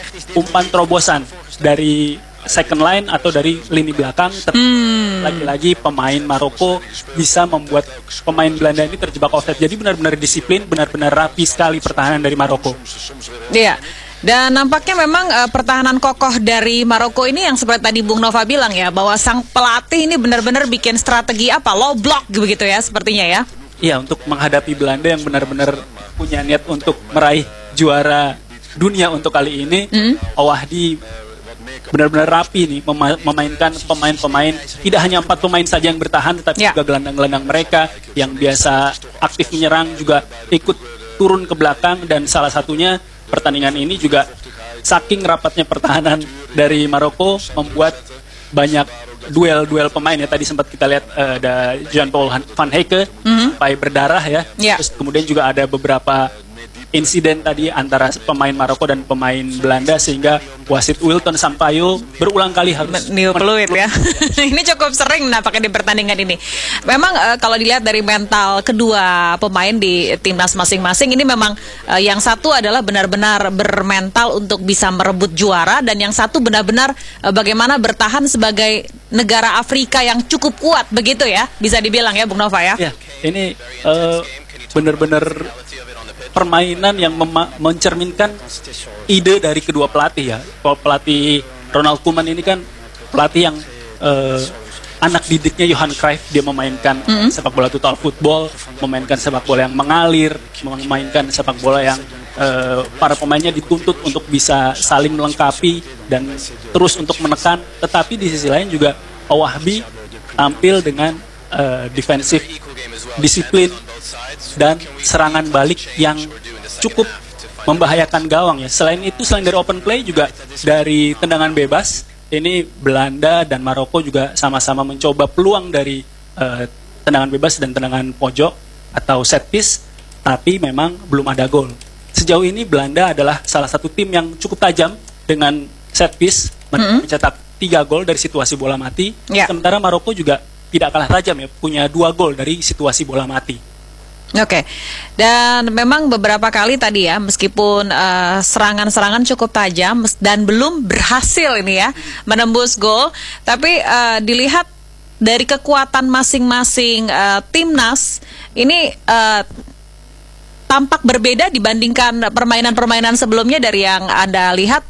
umpan terobosan dari second line atau dari lini belakang. Hmm. Lagi-lagi pemain Maroko bisa membuat pemain Belanda ini terjebak offside. Jadi benar-benar disiplin, benar-benar rapi sekali pertahanan dari Maroko. Iya. Dan nampaknya memang uh, pertahanan kokoh dari Maroko ini yang seperti tadi Bung Nova bilang ya, bahwa sang pelatih ini benar-benar bikin strategi apa, low block begitu ya sepertinya ya. Iya, untuk menghadapi Belanda yang benar-benar punya niat untuk meraih juara dunia untuk kali ini. mm. Owahdi benar-benar rapi nih mema- memainkan pemain-pemain, tidak hanya empat pemain saja yang bertahan, tetapi yeah. juga gelandang-gelandang mereka yang biasa aktif menyerang juga ikut turun ke belakang. Dan salah satunya pertandingan ini juga saking rapatnya pertahanan dari Maroko membuat banyak duel-duel pemain ya. Tadi sempat kita lihat uh, ada Jean-Paul Van Hecke mm-hmm. sampai berdarah ya. Yeah. Terus kemudian juga ada beberapa insiden tadi antara pemain Maroko dan pemain Belanda sehingga wasit Wilton Sampaio berulang kali harus meniup peluit ya. Ini cukup sering nampaknya di pertandingan ini. Memang uh, kalau dilihat dari mental kedua pemain di timnas masing-masing ini memang uh, yang satu adalah benar-benar bermental untuk bisa merebut juara, dan yang satu benar-benar uh, bagaimana bertahan sebagai negara Afrika yang cukup kuat begitu ya, bisa dibilang ya Bung Nova ya. Ya, ini uh, benar-benar permainan yang mema- mencerminkan ide dari kedua pelatih ya. Kalau pelatih Ronald Koeman ini kan pelatih yang uh, anak didiknya Johan Cruyff. Dia memainkan mm-hmm. sepak bola total football, memainkan sepak bola yang mengalir, memainkan sepak bola yang uh, para pemainnya dituntut untuk bisa saling melengkapi dan terus untuk menekan. Tetapi di sisi lain juga Owahbi tampil dengan uh, defensif disiplin dan serangan balik yang cukup membahayakan gawang ya. Selain itu, selain dari open play juga dari tendangan bebas, ini Belanda dan Maroko juga sama-sama mencoba peluang dari uh, tendangan bebas dan tendangan pojok atau set piece, tapi memang belum ada gol. Sejauh ini Belanda adalah salah satu tim yang cukup tajam dengan set piece, mereka mencetak tiga gol dari situasi bola mati. Ya. Sementara Maroko juga tidak kalah tajam ya, punya dua gol dari situasi bola mati. Oke, dan memang beberapa kali tadi ya, meskipun uh, serangan-serangan cukup tajam dan belum berhasil ini ya menembus gol, tapi uh, dilihat dari kekuatan masing-masing uh, timnas ini uh, tampak berbeda dibandingkan permainan-permainan sebelumnya dari yang Anda lihat.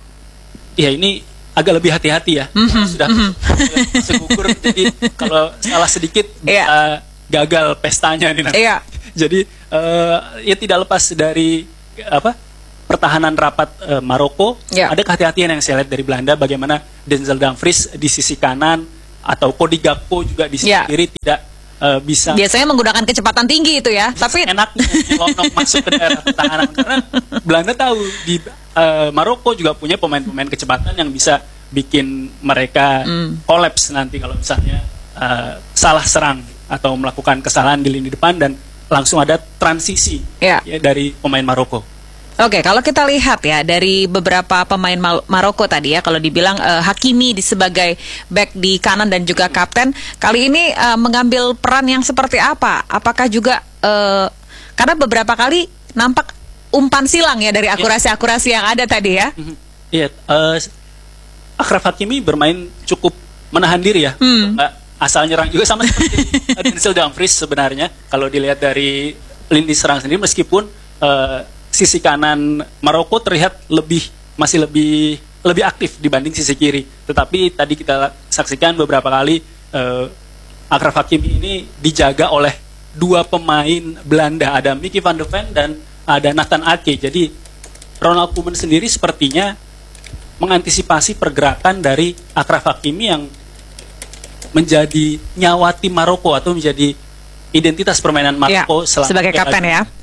Ya, ini agak lebih hati-hati ya. Mm-hmm. Sudah mm-hmm. masuk gugur, jadi kalau salah sedikit Yeah. uh, gagal pestanya nih nanti. Iya. Jadi uh, ya tidak lepas dari apa pertahanan rapat uh, Maroko. Ya. Ada kehati-hatian yang saya lihat dari Belanda, bagaimana Denzel Dumfries di sisi kanan atau Cody Gakpo juga di sisi Ya. kiri tidak uh, bisa Biasanya menggunakan kecepatan tinggi itu ya, tapi enaknya nyelonong masuk ke daerah pertahanan, karena Belanda tahu di uh, Maroko juga punya pemain-pemain kecepatan yang bisa bikin mereka Mm. kolaps nanti kalau misalnya uh, salah serang atau melakukan kesalahan di lini depan dan langsung ada transisi Ya. ya, dari pemain Maroko. Oke, kalau kita lihat ya dari beberapa pemain Mal- Maroko tadi ya, kalau dibilang eh, Hakimi di sebagai back di kanan dan juga kapten, kali ini eh, mengambil peran yang seperti apa? Apakah juga eh, karena beberapa kali nampak umpan silang ya dari akurasi-akurasi yang ada tadi ya? Iya, uh, Achraf Hakimi bermain cukup menahan diri ya, Hmm. nggak asal nyerang juga, sama seperti Denzel Dumfries sebenarnya. Kalau dilihat dari lini serang sendiri, meskipun uh, sisi kanan Maroko terlihat lebih masih lebih lebih aktif dibanding sisi kiri, tetapi tadi kita saksikan beberapa kali uh, Achraf Hakimi ini dijaga oleh dua pemain Belanda, ada Mickey van de Ven dan ada Nathan Ake. Jadi Ronald Koeman sendiri sepertinya mengantisipasi pergerakan dari Achraf Hakimi yang menjadi nyawa tim Maroko atau menjadi identitas permainan Maroko Ya, selama sebagai Piala kapten Dunia. ya.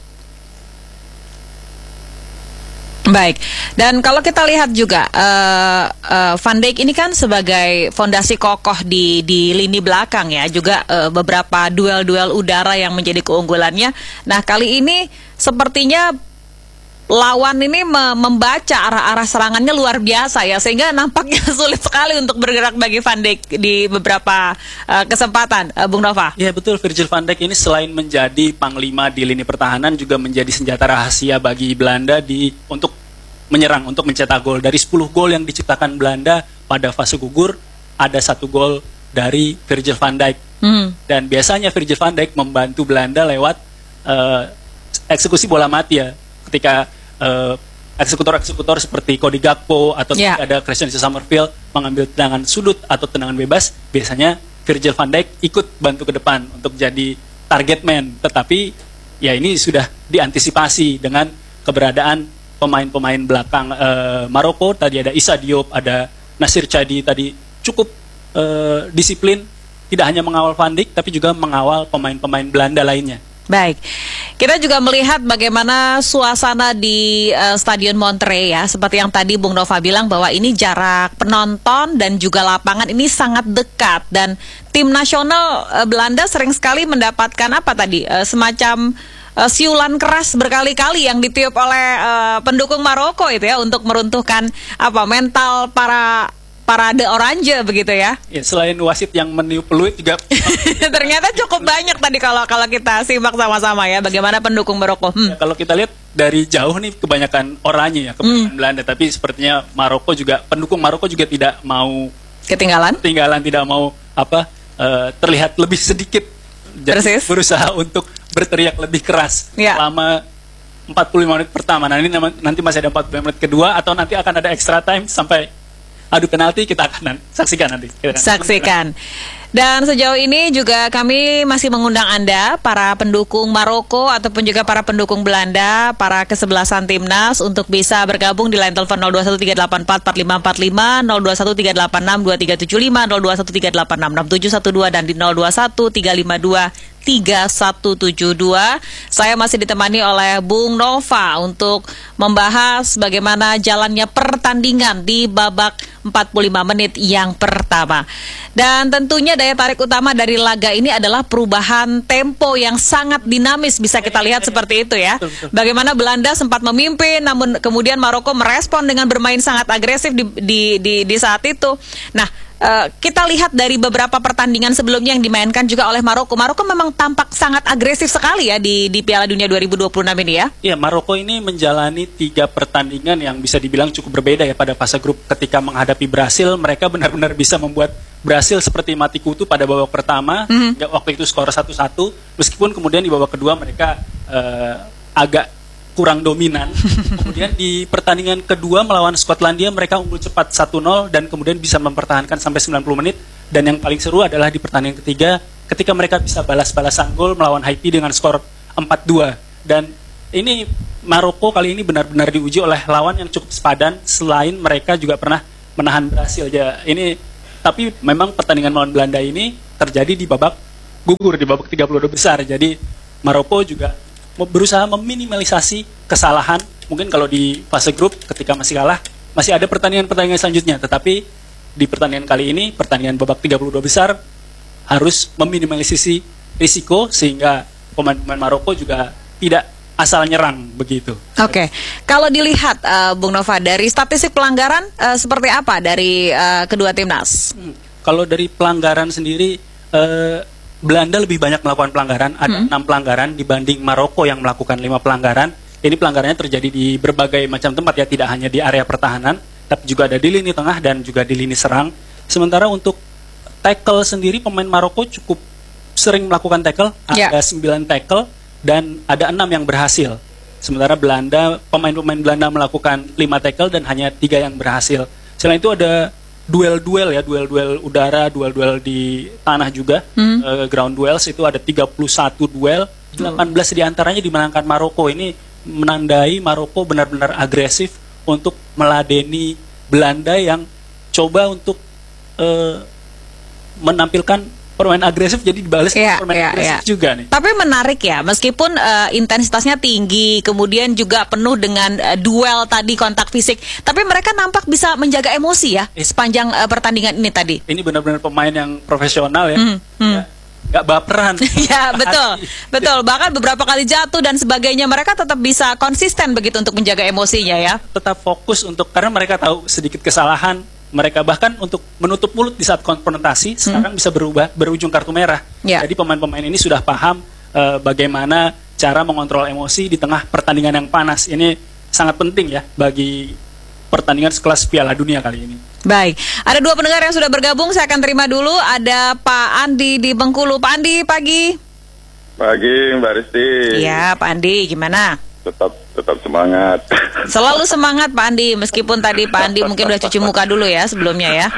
Baik, dan kalau kita lihat juga uh, uh, Van Dijk ini kan sebagai fondasi kokoh di di lini belakang ya, juga uh, beberapa duel-duel udara yang menjadi keunggulannya. Nah kali ini sepertinya lawan ini me- membaca arah-arah serangannya luar biasa ya, sehingga nampaknya sulit sekali untuk bergerak bagi Van Dijk di beberapa uh, kesempatan, uh, Bung Nova. Ya betul, Virgil van Dijk ini selain menjadi panglima di lini pertahanan juga menjadi senjata rahasia bagi Belanda di untuk menyerang, untuk mencetak gol. Dari sepuluh gol yang diciptakan Belanda pada fase gugur, ada satu gol dari Virgil van Dijk. Hmm. Dan biasanya Virgil van Dijk membantu Belanda lewat uh, eksekusi bola mati ya, ketika uh, eksekutor-eksekutor seperti Cody Gakpo atau Yeah. ada Christian Summerfield mengambil tendangan sudut atau tendangan bebas, biasanya Virgil van Dijk ikut bantu ke depan untuk jadi target man. Tetapi ya ini sudah diantisipasi dengan keberadaan pemain-pemain belakang uh, Maroko. Tadi ada Issa Diop, ada Nasir Chadi, tadi cukup uh, disiplin, tidak hanya mengawal Van Dijk tapi juga mengawal pemain-pemain Belanda lainnya. Baik, kita juga melihat bagaimana suasana di uh, Stadion Monterrey ya, seperti yang tadi Bung Nova bilang bahwa ini jarak penonton dan juga lapangan ini sangat dekat, dan tim nasional uh, Belanda sering sekali mendapatkan apa tadi uh, semacam uh, siulan keras berkali-kali yang ditiup oleh uh, pendukung Maroko itu ya, untuk meruntuhkan apa mental para parade oranye begitu ya. Ya, selain wasit yang meniup peluit juga Ternyata cukup banyak tadi kalau kalau kita simak sama-sama ya, bagaimana pendukung Maroko. Hmm. ya, kalau kita lihat dari jauh nih kebanyakan oranye ya, kebanyakan Belanda, tapi sepertinya Maroko juga, pendukung Maroko juga tidak mau Ketinggalan. ketinggalan, tidak mau apa eh, terlihat lebih sedikit. Jadi Persis. berusaha untuk berteriak lebih keras Ya. selama empat puluh lima menit pertama. Nah, ini nama- nanti masih ada empat puluh lima menit kedua, atau nanti akan ada extra time sampai adu penalti, kita akan nan- saksikan nanti. Kita akan Saksikan. Dan sejauh ini juga kami masih mengundang Anda, para pendukung Maroko ataupun juga para pendukung Belanda, para kesebelasan timnas, untuk bisa bergabung di line telepon nol dua satu tiga delapan empat empat lima empat lima, nol dua satu tiga delapan enam dua tiga tujuh lima, nol dua satu tiga delapan enam enam tujuh satu dua, dan di nol dua satu tiga lima dua tiga satu tujuh dua. Saya masih ditemani oleh Bung Nova untuk membahas bagaimana jalannya pertandingan di babak empat puluh lima menit yang pertama. Dan tentunya daya tarik utama dari laga ini adalah perubahan tempo yang sangat dinamis, bisa kita lihat seperti itu ya. Bagaimana Belanda sempat memimpin, namun kemudian Maroko merespon dengan bermain sangat agresif di di di, di saat itu. Nah, Uh, kita lihat dari beberapa pertandingan sebelumnya yang dimainkan juga oleh Maroko. Maroko memang tampak sangat agresif sekali ya di di Piala Dunia dua ribu dua puluh enam ini ya. Iya, Maroko ini menjalani tiga pertandingan yang bisa dibilang cukup berbeda ya pada fase grup. Ketika menghadapi Brasil, mereka benar-benar bisa membuat Brasil seperti mati kutu pada babak pertama. Mm-hmm. Ya, waktu itu skor satu satu. Meskipun kemudian di babak kedua mereka uh, agak kurang dominan. Kemudian di pertandingan kedua melawan Skotlandia mereka unggul cepat satu nol dan kemudian bisa mempertahankan sampai sembilan puluh menit. Dan yang paling seru adalah di pertandingan ketiga ketika mereka bisa balas-balasan gol melawan Haiti dengan skor empat dua. Dan ini Maroko kali ini benar-benar diuji oleh lawan yang cukup sepadan, selain mereka juga pernah menahan Brasil ya. Ini tapi memang pertandingan melawan Belanda ini terjadi di babak gugur, di babak tiga puluh dua besar. Jadi Maroko juga berusaha meminimalisasi kesalahan. Mungkin kalau di fase grup ketika masih kalah masih ada pertandingan-pertandingan selanjutnya, tetapi di pertandingan kali ini, pertandingan babak tiga puluh dua besar, harus meminimalisasi risiko sehingga pemain-pemain Maroko juga tidak asal nyerang begitu. Oke, okay. Kalau dilihat uh, Bung Nova dari statistik pelanggaran uh, seperti apa dari uh, kedua timnas? Hmm. Kalau dari pelanggaran sendiri, uh, Belanda lebih banyak melakukan pelanggaran, ada enam hmm. pelanggaran dibanding Maroko yang melakukan lima pelanggaran. Ini pelanggarannya terjadi di berbagai macam tempat ya, tidak hanya di area pertahanan, tapi juga ada di lini tengah dan juga di lini serang. Sementara untuk tackle sendiri, pemain Maroko cukup sering melakukan tackle, yeah. ada sembilan tackle dan ada enam yang berhasil. Sementara Belanda, pemain-pemain Belanda melakukan lima tackle dan hanya tiga yang berhasil. Selain itu ada duel-duel ya, duel-duel udara, duel-duel di tanah juga, hmm. uh, ground duels itu ada tiga puluh satu duel, delapan belas diantaranya dimenangkan Maroko. Ini menandai Maroko benar-benar agresif untuk meladeni Belanda yang coba untuk uh, menampilkan permain agresif, jadi dibalas ya, permain ya, agresif ya. juga nih. Tapi menarik ya, meskipun uh, intensitasnya tinggi, kemudian juga penuh dengan uh, duel tadi, kontak fisik, tapi mereka nampak bisa menjaga emosi ya eh. sepanjang uh, pertandingan ini tadi. Ini benar-benar pemain yang profesional ya, hmm, hmm. ya gak baperan. Ya betul, betul. Bahkan beberapa kali jatuh dan sebagainya, mereka tetap bisa konsisten begitu untuk menjaga emosinya ya. Tetap fokus untuk, karena mereka tahu sedikit kesalahan. Mereka bahkan untuk menutup mulut di saat konfrontasi, hmm. sekarang bisa berubah berujung kartu merah. Ya. Jadi pemain-pemain ini sudah paham uh, bagaimana cara mengontrol emosi di tengah pertandingan yang panas. Ini sangat penting ya bagi pertandingan sekelas Piala Dunia kali ini. Baik, ada dua pendengar yang sudah bergabung, saya akan terima dulu. Ada Pak Andi di Bengkulu. Pak Andi, pagi. Pagi, Mbak Risti. Iya, Pak Andi, gimana? Tetap tetap semangat. Selalu semangat Pak Andi, meskipun tadi Pak Andi mungkin udah cuci muka dulu ya sebelumnya ya.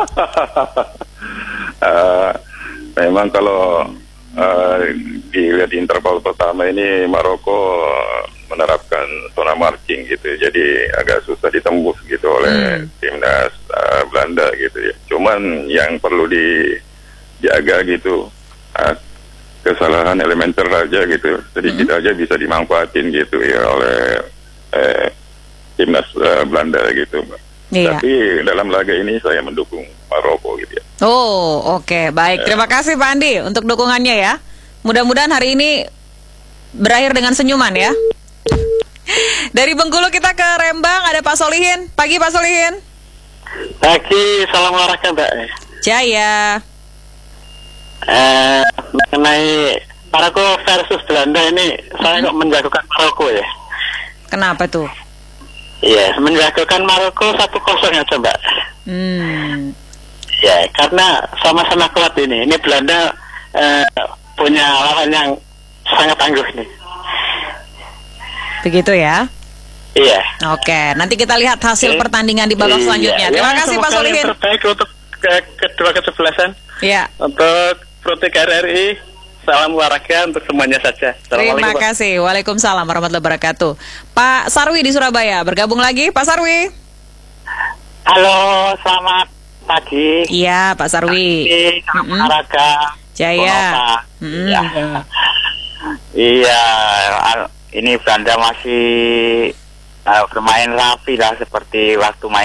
uh, memang kalau uh, dilihat di interval pertama ini Maroko menerapkan zona marking gitu, jadi agak susah ditembus gitu oleh hmm. timnas uh, Belanda gitu ya. Cuman yang perlu dijaga gitu, uh, kesalahan elementer aja gitu, sedikit mm-hmm. aja bisa dimanfaatin gitu ya oleh eh, timnas uh, Belanda gitu. Iya. Tapi dalam laga ini saya mendukung Maroko gitu ya. Oh, oke, okay. Baik. Terima kasih Pak Andi untuk dukungannya ya. Mudah-mudahan hari ini berakhir dengan senyuman ya. Dari Bengkulu kita ke Rembang, ada Pak Solihin. Pagi Pak Solihin. Pagi, salam olahraga Mbak. Jaya. Eh, mengenai Maroko versus Belanda ini, hmm. saya kok menjagokan Maroko ya. Kenapa tuh? Iya, menjagokan Maroko satu kosong aja Mbak. Hmm. Ya, karena sama-sama kuat ini. Ini Belanda eh, punya lawan yang sangat tangguh nih. Begitu ya? Iya. Oke, nanti kita lihat hasil Oke. pertandingan di babak iya. selanjutnya. Terima ya, kasih Pak Solihin. Yang terbaik untuk ke kedua kesebelasan. Iya. Untuk Protek R R I, salam olahraga untuk semuanya saja. Terima kasih. Waalaikumsalam warahmatullahi wabarakatuh. Pak Sarwi di Surabaya, bergabung lagi Pak Sarwi. Halo, selamat pagi. Iya Pak Sarwi. Pagi, salam mm-hmm. olahraga. Jaya. Mm-hmm. Ya. Iya, ini Belanda masih uh, bermain rapi lah seperti waktu main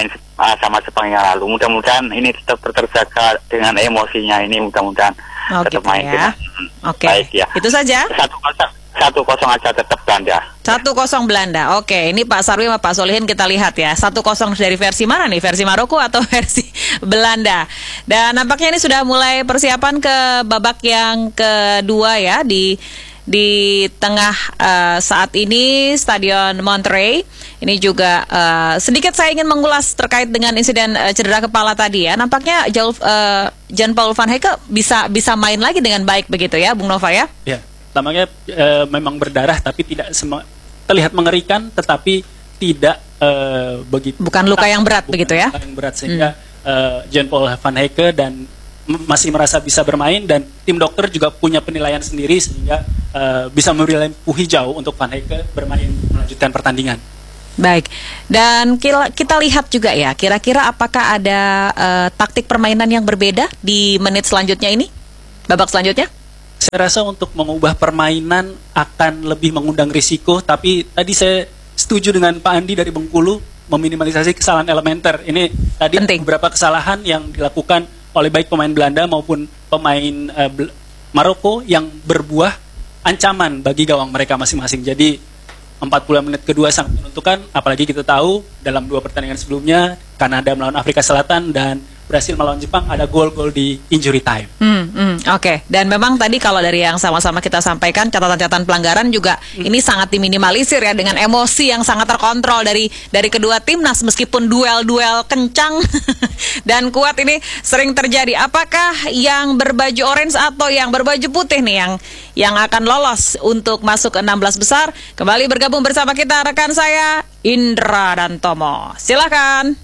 uh, sama Jepang yang lalu. Mudah-mudahan ini tetap terjaga dengan emosinya ini, mudah-mudahan Oh, tetap gitu main ya. dengan Oke. baik ya. Itu saja. Satu kosong, satu kosong aja tetap Belanda. Satu kosong Belanda. Oke, ini Pak Sarwi sama Pak Solihin kita lihat ya. Satu kosong dari versi mana nih? Versi Maroko atau versi Belanda? Dan nampaknya ini sudah mulai persiapan ke babak yang kedua ya di di tengah uh, saat ini Stadion Monterrey. Ini juga uh, sedikit saya ingin mengulas terkait dengan insiden uh, cedera kepala tadi ya. Nampaknya Jauh, uh, Jan-Paul van Hecke bisa bisa main lagi dengan baik begitu ya, Bung Nova ya? Ya, tampaknya uh, memang berdarah tapi tidak sem- terlihat mengerikan, tetapi tidak uh, begitu. Bukan luka yang berat bukan begitu ya? Luka yang berat sehingga hmm. uh, Jan-Paul van Hecke dan masih merasa bisa bermain, dan tim dokter juga punya penilaian sendiri sehingga uh, bisa memberi lampu hijau untuk Van Hecke bermain melanjutkan pertandingan. Baik, dan kita, kita lihat juga ya, kira-kira apakah ada uh, taktik permainan yang berbeda di menit selanjutnya ini, babak selanjutnya? Saya rasa untuk mengubah permainan akan lebih mengundang risiko, tapi tadi saya setuju dengan Pak Andi dari Bengkulu meminimalisasi kesalahan elementer. Ini tadi Penting. beberapa kesalahan yang dilakukan oleh baik pemain Belanda maupun pemain uh, Bel- Maroko yang berbuah ancaman bagi gawang mereka masing-masing. Jadi empat puluh menit kedua sangat menentukan, apalagi kita tahu dalam dua pertandingan sebelumnya Kanada melawan Afrika Selatan dan Brasil melawan Jepang ada gol-gol di injury time. Hmm, hmm, Oke, okay. Dan memang tadi kalau dari yang sama-sama kita sampaikan catatan-catatan pelanggaran juga hmm. ini sangat diminimalisir ya dengan emosi yang sangat terkontrol dari dari kedua timnas meskipun duel-duel kencang dan kuat ini sering terjadi. Apakah yang berbaju orange atau yang berbaju putih nih yang yang akan lolos untuk masuk ke enam belas besar? Kembali bergabung bersama kita rekan saya Indra dan Tomo. Silakan.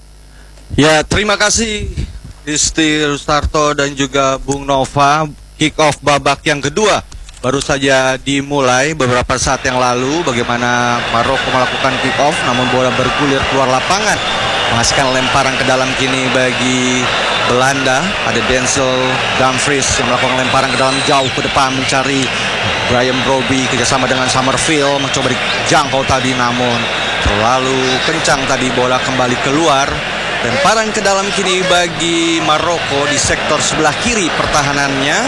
Ya, terima kasih Risti Rustarto dan juga Bung Nova. Kick off babak yang kedua baru saja dimulai beberapa saat yang lalu. Bagaimana Maroko melakukan kick off, namun bola bergulir keluar lapangan, menghasilkan lemparan ke dalam kini bagi Belanda. Ada Denzel Dumfries yang melakukan lemparan ke dalam jauh ke depan mencari Brian Brobbey kerjasama dengan Summerfield, mencoba dijangkau tadi namun terlalu kencang tadi, bola kembali keluar. Lemparan ke dalam kini bagi Maroko di sektor sebelah kiri pertahanannya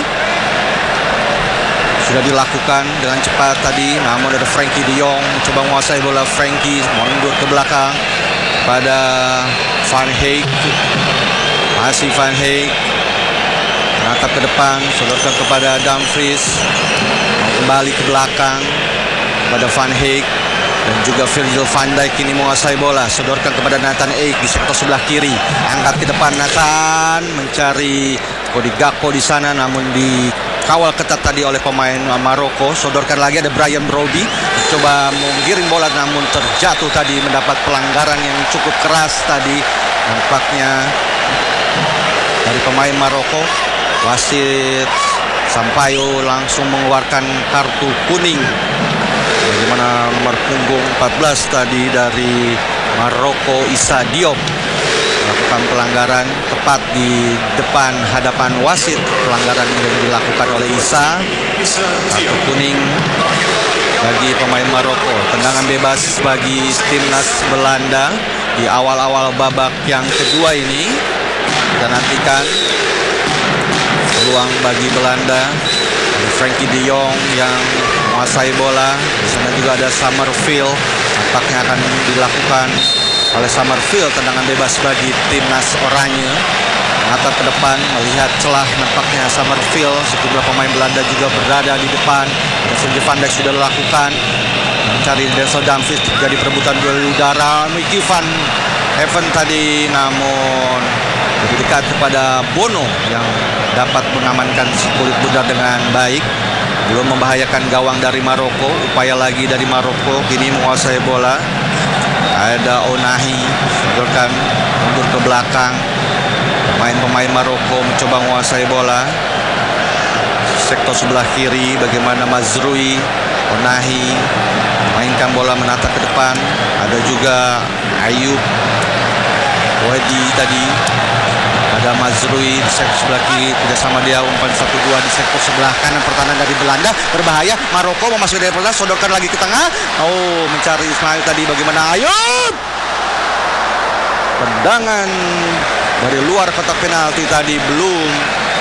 sudah dilakukan dengan cepat tadi, namun ada Frankie de Jong mencoba menguasai bola. Frankie mundur ke belakang pada Van Hecke, masih Van Hecke menatap ke depan, sodorkan kepada Dumfries, kembali ke belakang pada Van Hecke. Dan juga Virgil van Dijk ini menguasai bola, sodorkan kepada Nathan Ake di sektor sebelah kiri, angkat ke depan Nathan mencari Cody Gakpo di sana, namun dikawal ketat tadi oleh pemain Maroko. Sodorkan lagi, ada Brian Brobbey mencoba menggiring bola namun terjatuh tadi, mendapat pelanggaran yang cukup keras tadi nampaknya dari pemain Maroko. Wasit Sampaio langsung mengeluarkan kartu kuning. Bagaimana nomor punggung empat belas tadi dari Maroko, Issa Diop, melakukan pelanggaran tepat di depan hadapan wasit. Pelanggaran yang dilakukan oleh Issa, kartu kuning bagi pemain Maroko. Tendangan bebas bagi timnas Belanda di awal-awal babak yang kedua ini. Kita nantikan peluang bagi Belanda. Ada Frankie de Jong yang menguasai bola. Di sana juga ada Summerfield. Nampaknya akan dilakukan oleh Summerfield tendangan bebas bagi timnas Oranye. Menatap ke depan, melihat celah nampaknya Summerfield. Sejumlah pemain Belanda juga berada di depan. Virgil van Dijk sudah dilakukan. Mencari Denzel Dumfries, jadi perebutan duel udara. Mickey van Heaven tadi namun lebih dekat kepada Bono yang dapat mengamankan si kulit Buddha dengan baik. Belum membahayakan gawang dari Maroko. Upaya lagi dari Maroko, kini menguasai bola. Ada Onahi, sodorkan mundur ke belakang. Pemain-pemain Maroko mencoba menguasai bola. Sektor sebelah kiri, bagaimana Mazrui, Onahi mainkan bola, menatap ke depan. Ada juga Ayub Wedi tadi. Ada Mazrui di sektor sebelah kiri, kerjasama dia umpan satu dua di sektor sebelah kanan pertahanan dari Belanda. Berbahaya, Maroko memasuki dari pertahanan, sodorkan lagi ke tengah. Oh, mencari Ismail tadi, bagaimana Ayub? tendangan dari luar kotak penalti tadi belum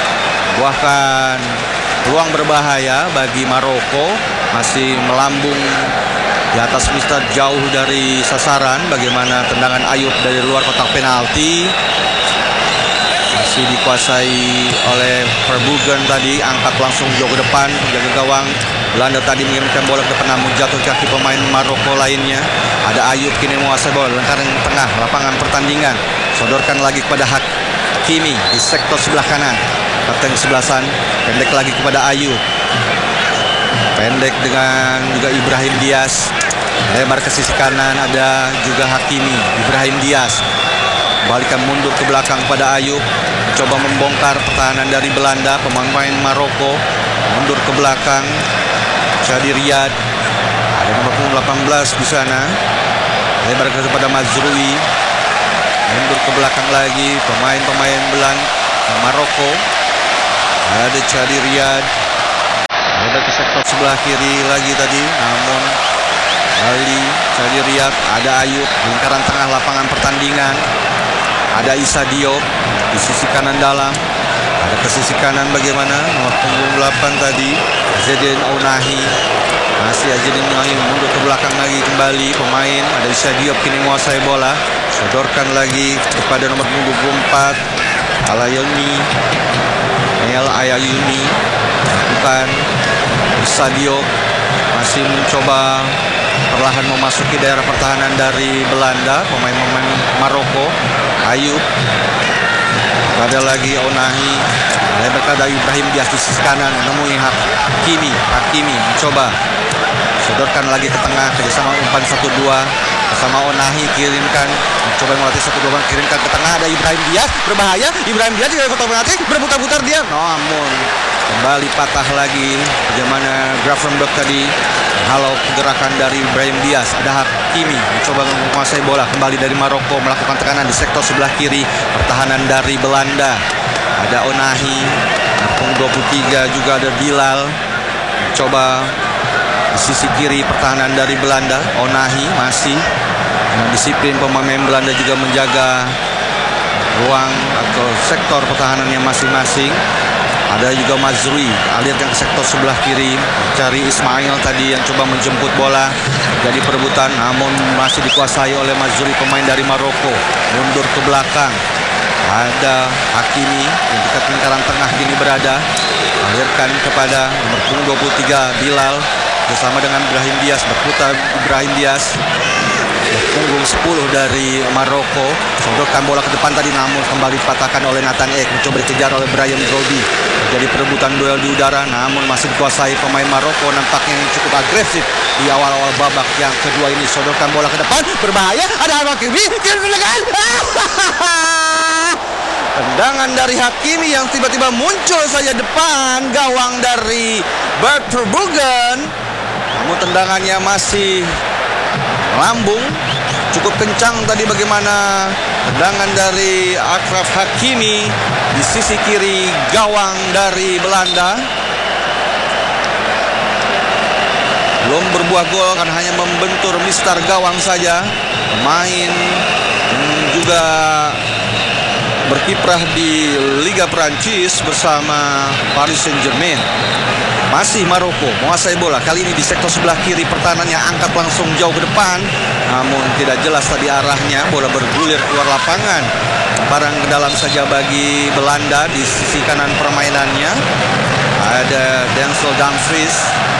buahkan peluang berbahaya bagi Maroko. Masih melambung di atas Mister jauh dari sasaran. Bagaimana tendangan Ayub dari luar kotak penalti, masih dikuasai oleh Verbruggen tadi, angkat langsung jauh ke depan, penjaga gawang Belanda tadi mengirimkan bola ke depan namun jatuh kaki pemain Maroko lainnya. Ada Ayub kini menguasai bola lingkaran tengah lapangan pertandingan, sodorkan lagi kepada Hakimi di sektor sebelah kanan. Kapten kesebelasan pendek lagi kepada Ayub, pendek dengan juga Ibrahim Diaz, lebar ke sisi kanan ada juga Hakimi. Ibrahim Diaz balikan mundur ke belakang pada Ayub, coba membongkar pertahanan dari Belanda. Pemain Maroko mundur ke belakang. Chadi Riyad, ada nomor delapan belas di sana, lebar kepada Mazrui, mundur ke belakang lagi. Pemain-pemain Belanda Maroko, ada Chadi Riyad, lebar ke sektor sebelah kiri lagi tadi, namun kali Chadi Riyad. Ada Ayub lingkaran tengah lapangan pertandingan. Ada Issa Diop di sisi kanan dalam. Ada ke sisi kanan bagaimana nomor punggung delapan tadi Azzedine Ounahi. Masih Azzedine Ounahi mundur ke belakang lagi kembali pemain. Ada Issa Diop kini menguasai bola, sodorkan lagi kepada nomor punggung dua puluh empat Alayuni. Nel Ayayuni, bukan Issa Diop masih mencoba perlahan memasuki daerah pertahanan dari Belanda. Pemain-pemain Maroko. Ayub, ada lagi Ounahi, lebar kepada Ibrahim Diaz di sisi kanan, menemui Hakimi. Hakimi mencoba sodorkan lagi ke tengah, kerjasama umpan satu dua bersama Ounahi, kirimkan, mencoba melatih satu dua, kirimkan ke tengah. Ada Ibrahim Diaz, berbahaya. Ibrahim Diaz juga kotak penalti, berputar-putar dia, namun kembali patah lagi. Bagaimana Gravenberch tadi halau gerakan dari Ibrahim Diaz. Ada Hakimi mencoba menguasai bola kembali dari Maroko, melakukan tekanan di sektor sebelah kiri pertahanan dari Belanda. Ada Ounahi, punggung dua puluh tiga juga ada Bilal, mencoba di sisi kiri pertahanan dari Belanda. Ounahi masih dengan disiplin pemain Belanda juga menjaga ruang atau sektor pertahanannya masing-masing. Ada juga Mazrui, alirkan ke sektor sebelah kiri, cari Ismail tadi yang coba menjemput bola. Jadi perebutan namun masih dikuasai oleh Mazrui, pemain dari Maroko. Mundur ke belakang. Ada Hakimi yang dekat lingkaran tengah kini berada, alirkan kepada nomor punggung dua puluh tiga Bilal bersama dengan Ibrahim Diaz. Berputar Ibrahim Diaz, punggung sepuluh dari Maroko, sodorkan bola ke depan tadi namun kembali dipatahkan oleh Nathan Ake, mencoba dikejar oleh Bryan Brody. Jadi perebutan duel di udara namun masih dikuasai pemain Maroko, nampaknya yang cukup agresif di awal-awal babak yang kedua ini. Sodorkan bola ke depan, berbahaya, ada Hakimi, tendangan tendangan dari Hakimi yang tiba-tiba muncul saja depan gawang dari Bert Verbruggen, namun tendangannya masih lambung cukup kencang tadi. Bagaimana tendangan dari Achraf Hakimi di sisi kiri gawang dari Belanda, belum berbuah gol kan, hanya membentur mistar gawang saja. Pemain juga berkiprah di Liga Prancis bersama Paris Saint-Germain. Masih Maroko menguasai bola, kali ini di sektor sebelah kiri pertahanannya, angkat langsung jauh ke depan, namun tidak jelas tadi arahnya. Bola bergulir keluar lapangan, barang ke dalam saja bagi Belanda. Di sisi kanan permainannya ada Denzel Dumfries.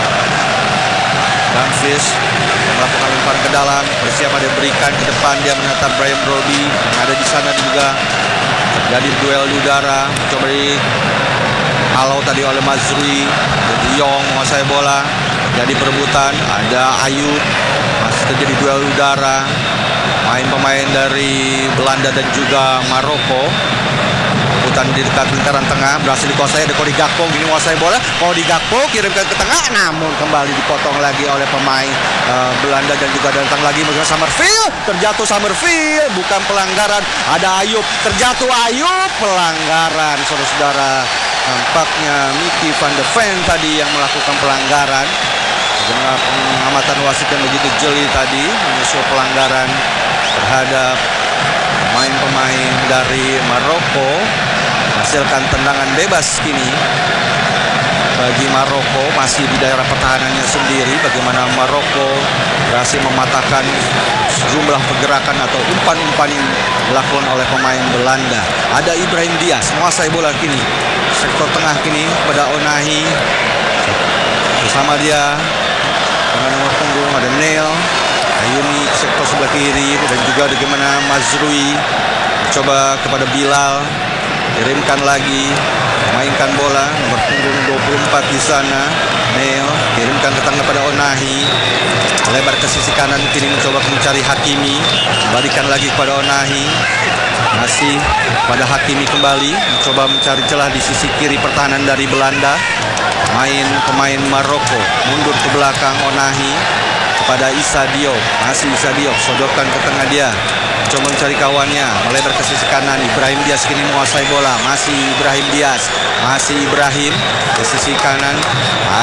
Dumfries melakukan umpan ke dalam, bersiap ada berikan ke depan, dia menatap Bryan Brody yang ada di sana juga. Jadi duel di udara, coba di halau tadi oleh Mazrui. De Jong menguasai bola, jadi perebutan. Ada Ayub, masih terjadi duel udara. Main-pemain dari Belanda dan juga Maroko. Perebutan di dekat lingkaran tengah, berhasil dikuasai. Ada Cody Gakpo, ini menguasai bola. Cody Gakpo kirimkan ke tengah, namun kembali dipotong lagi oleh pemain uh, Belanda dan juga datang lagi bagaimana Summerfield. Terjatuh Summerfield, bukan pelanggaran. Ada Ayub, terjatuh Ayub, pelanggaran saudara-saudara. Nampaknya Mickey van de Ven tadi yang melakukan pelanggaran. Dengan pengamatan wasit yang begitu jeli tadi, menyusul pelanggaran terhadap Pemain-pemain dari Maroko hasilkan tendangan bebas kini bagi Maroko, masih di daerah pertahanannya sendiri. Bagaimana Maroko berhasil mematahkan sejumlah pergerakan atau umpan-umpan yang dilakukan oleh pemain Belanda. Ada Ibrahim Diaz menguasai bola kini sektor tengah kini pada Onahi. Bersama dia dengan nomor punggung ada Neil Ayuni sektor sebelah kiri, dan juga bagaimana Mazrui coba kepada Bilal, kirimkan lagi, mainkan bola nomor punggung dua puluh empat di sana. Neil kirimkan ke tengah pada Onahi, lebar ke sisi kanan kini mencoba mencari Hakimi, kembalikan lagi kepada Onahi, masih pada Hakimi kembali mencoba mencari celah di sisi kiri pertahanan dari Belanda. Main pemain Maroko mundur ke belakang, Onahi kepada Issa Diop, masih Issa Diop sodorkan ke tengah dia, coba mencari kawannya, melebar ke sisi kanan. Ibrahim Diaz kini menguasai bola, masih Ibrahim Diaz, masih Ibrahim ke sisi kanan.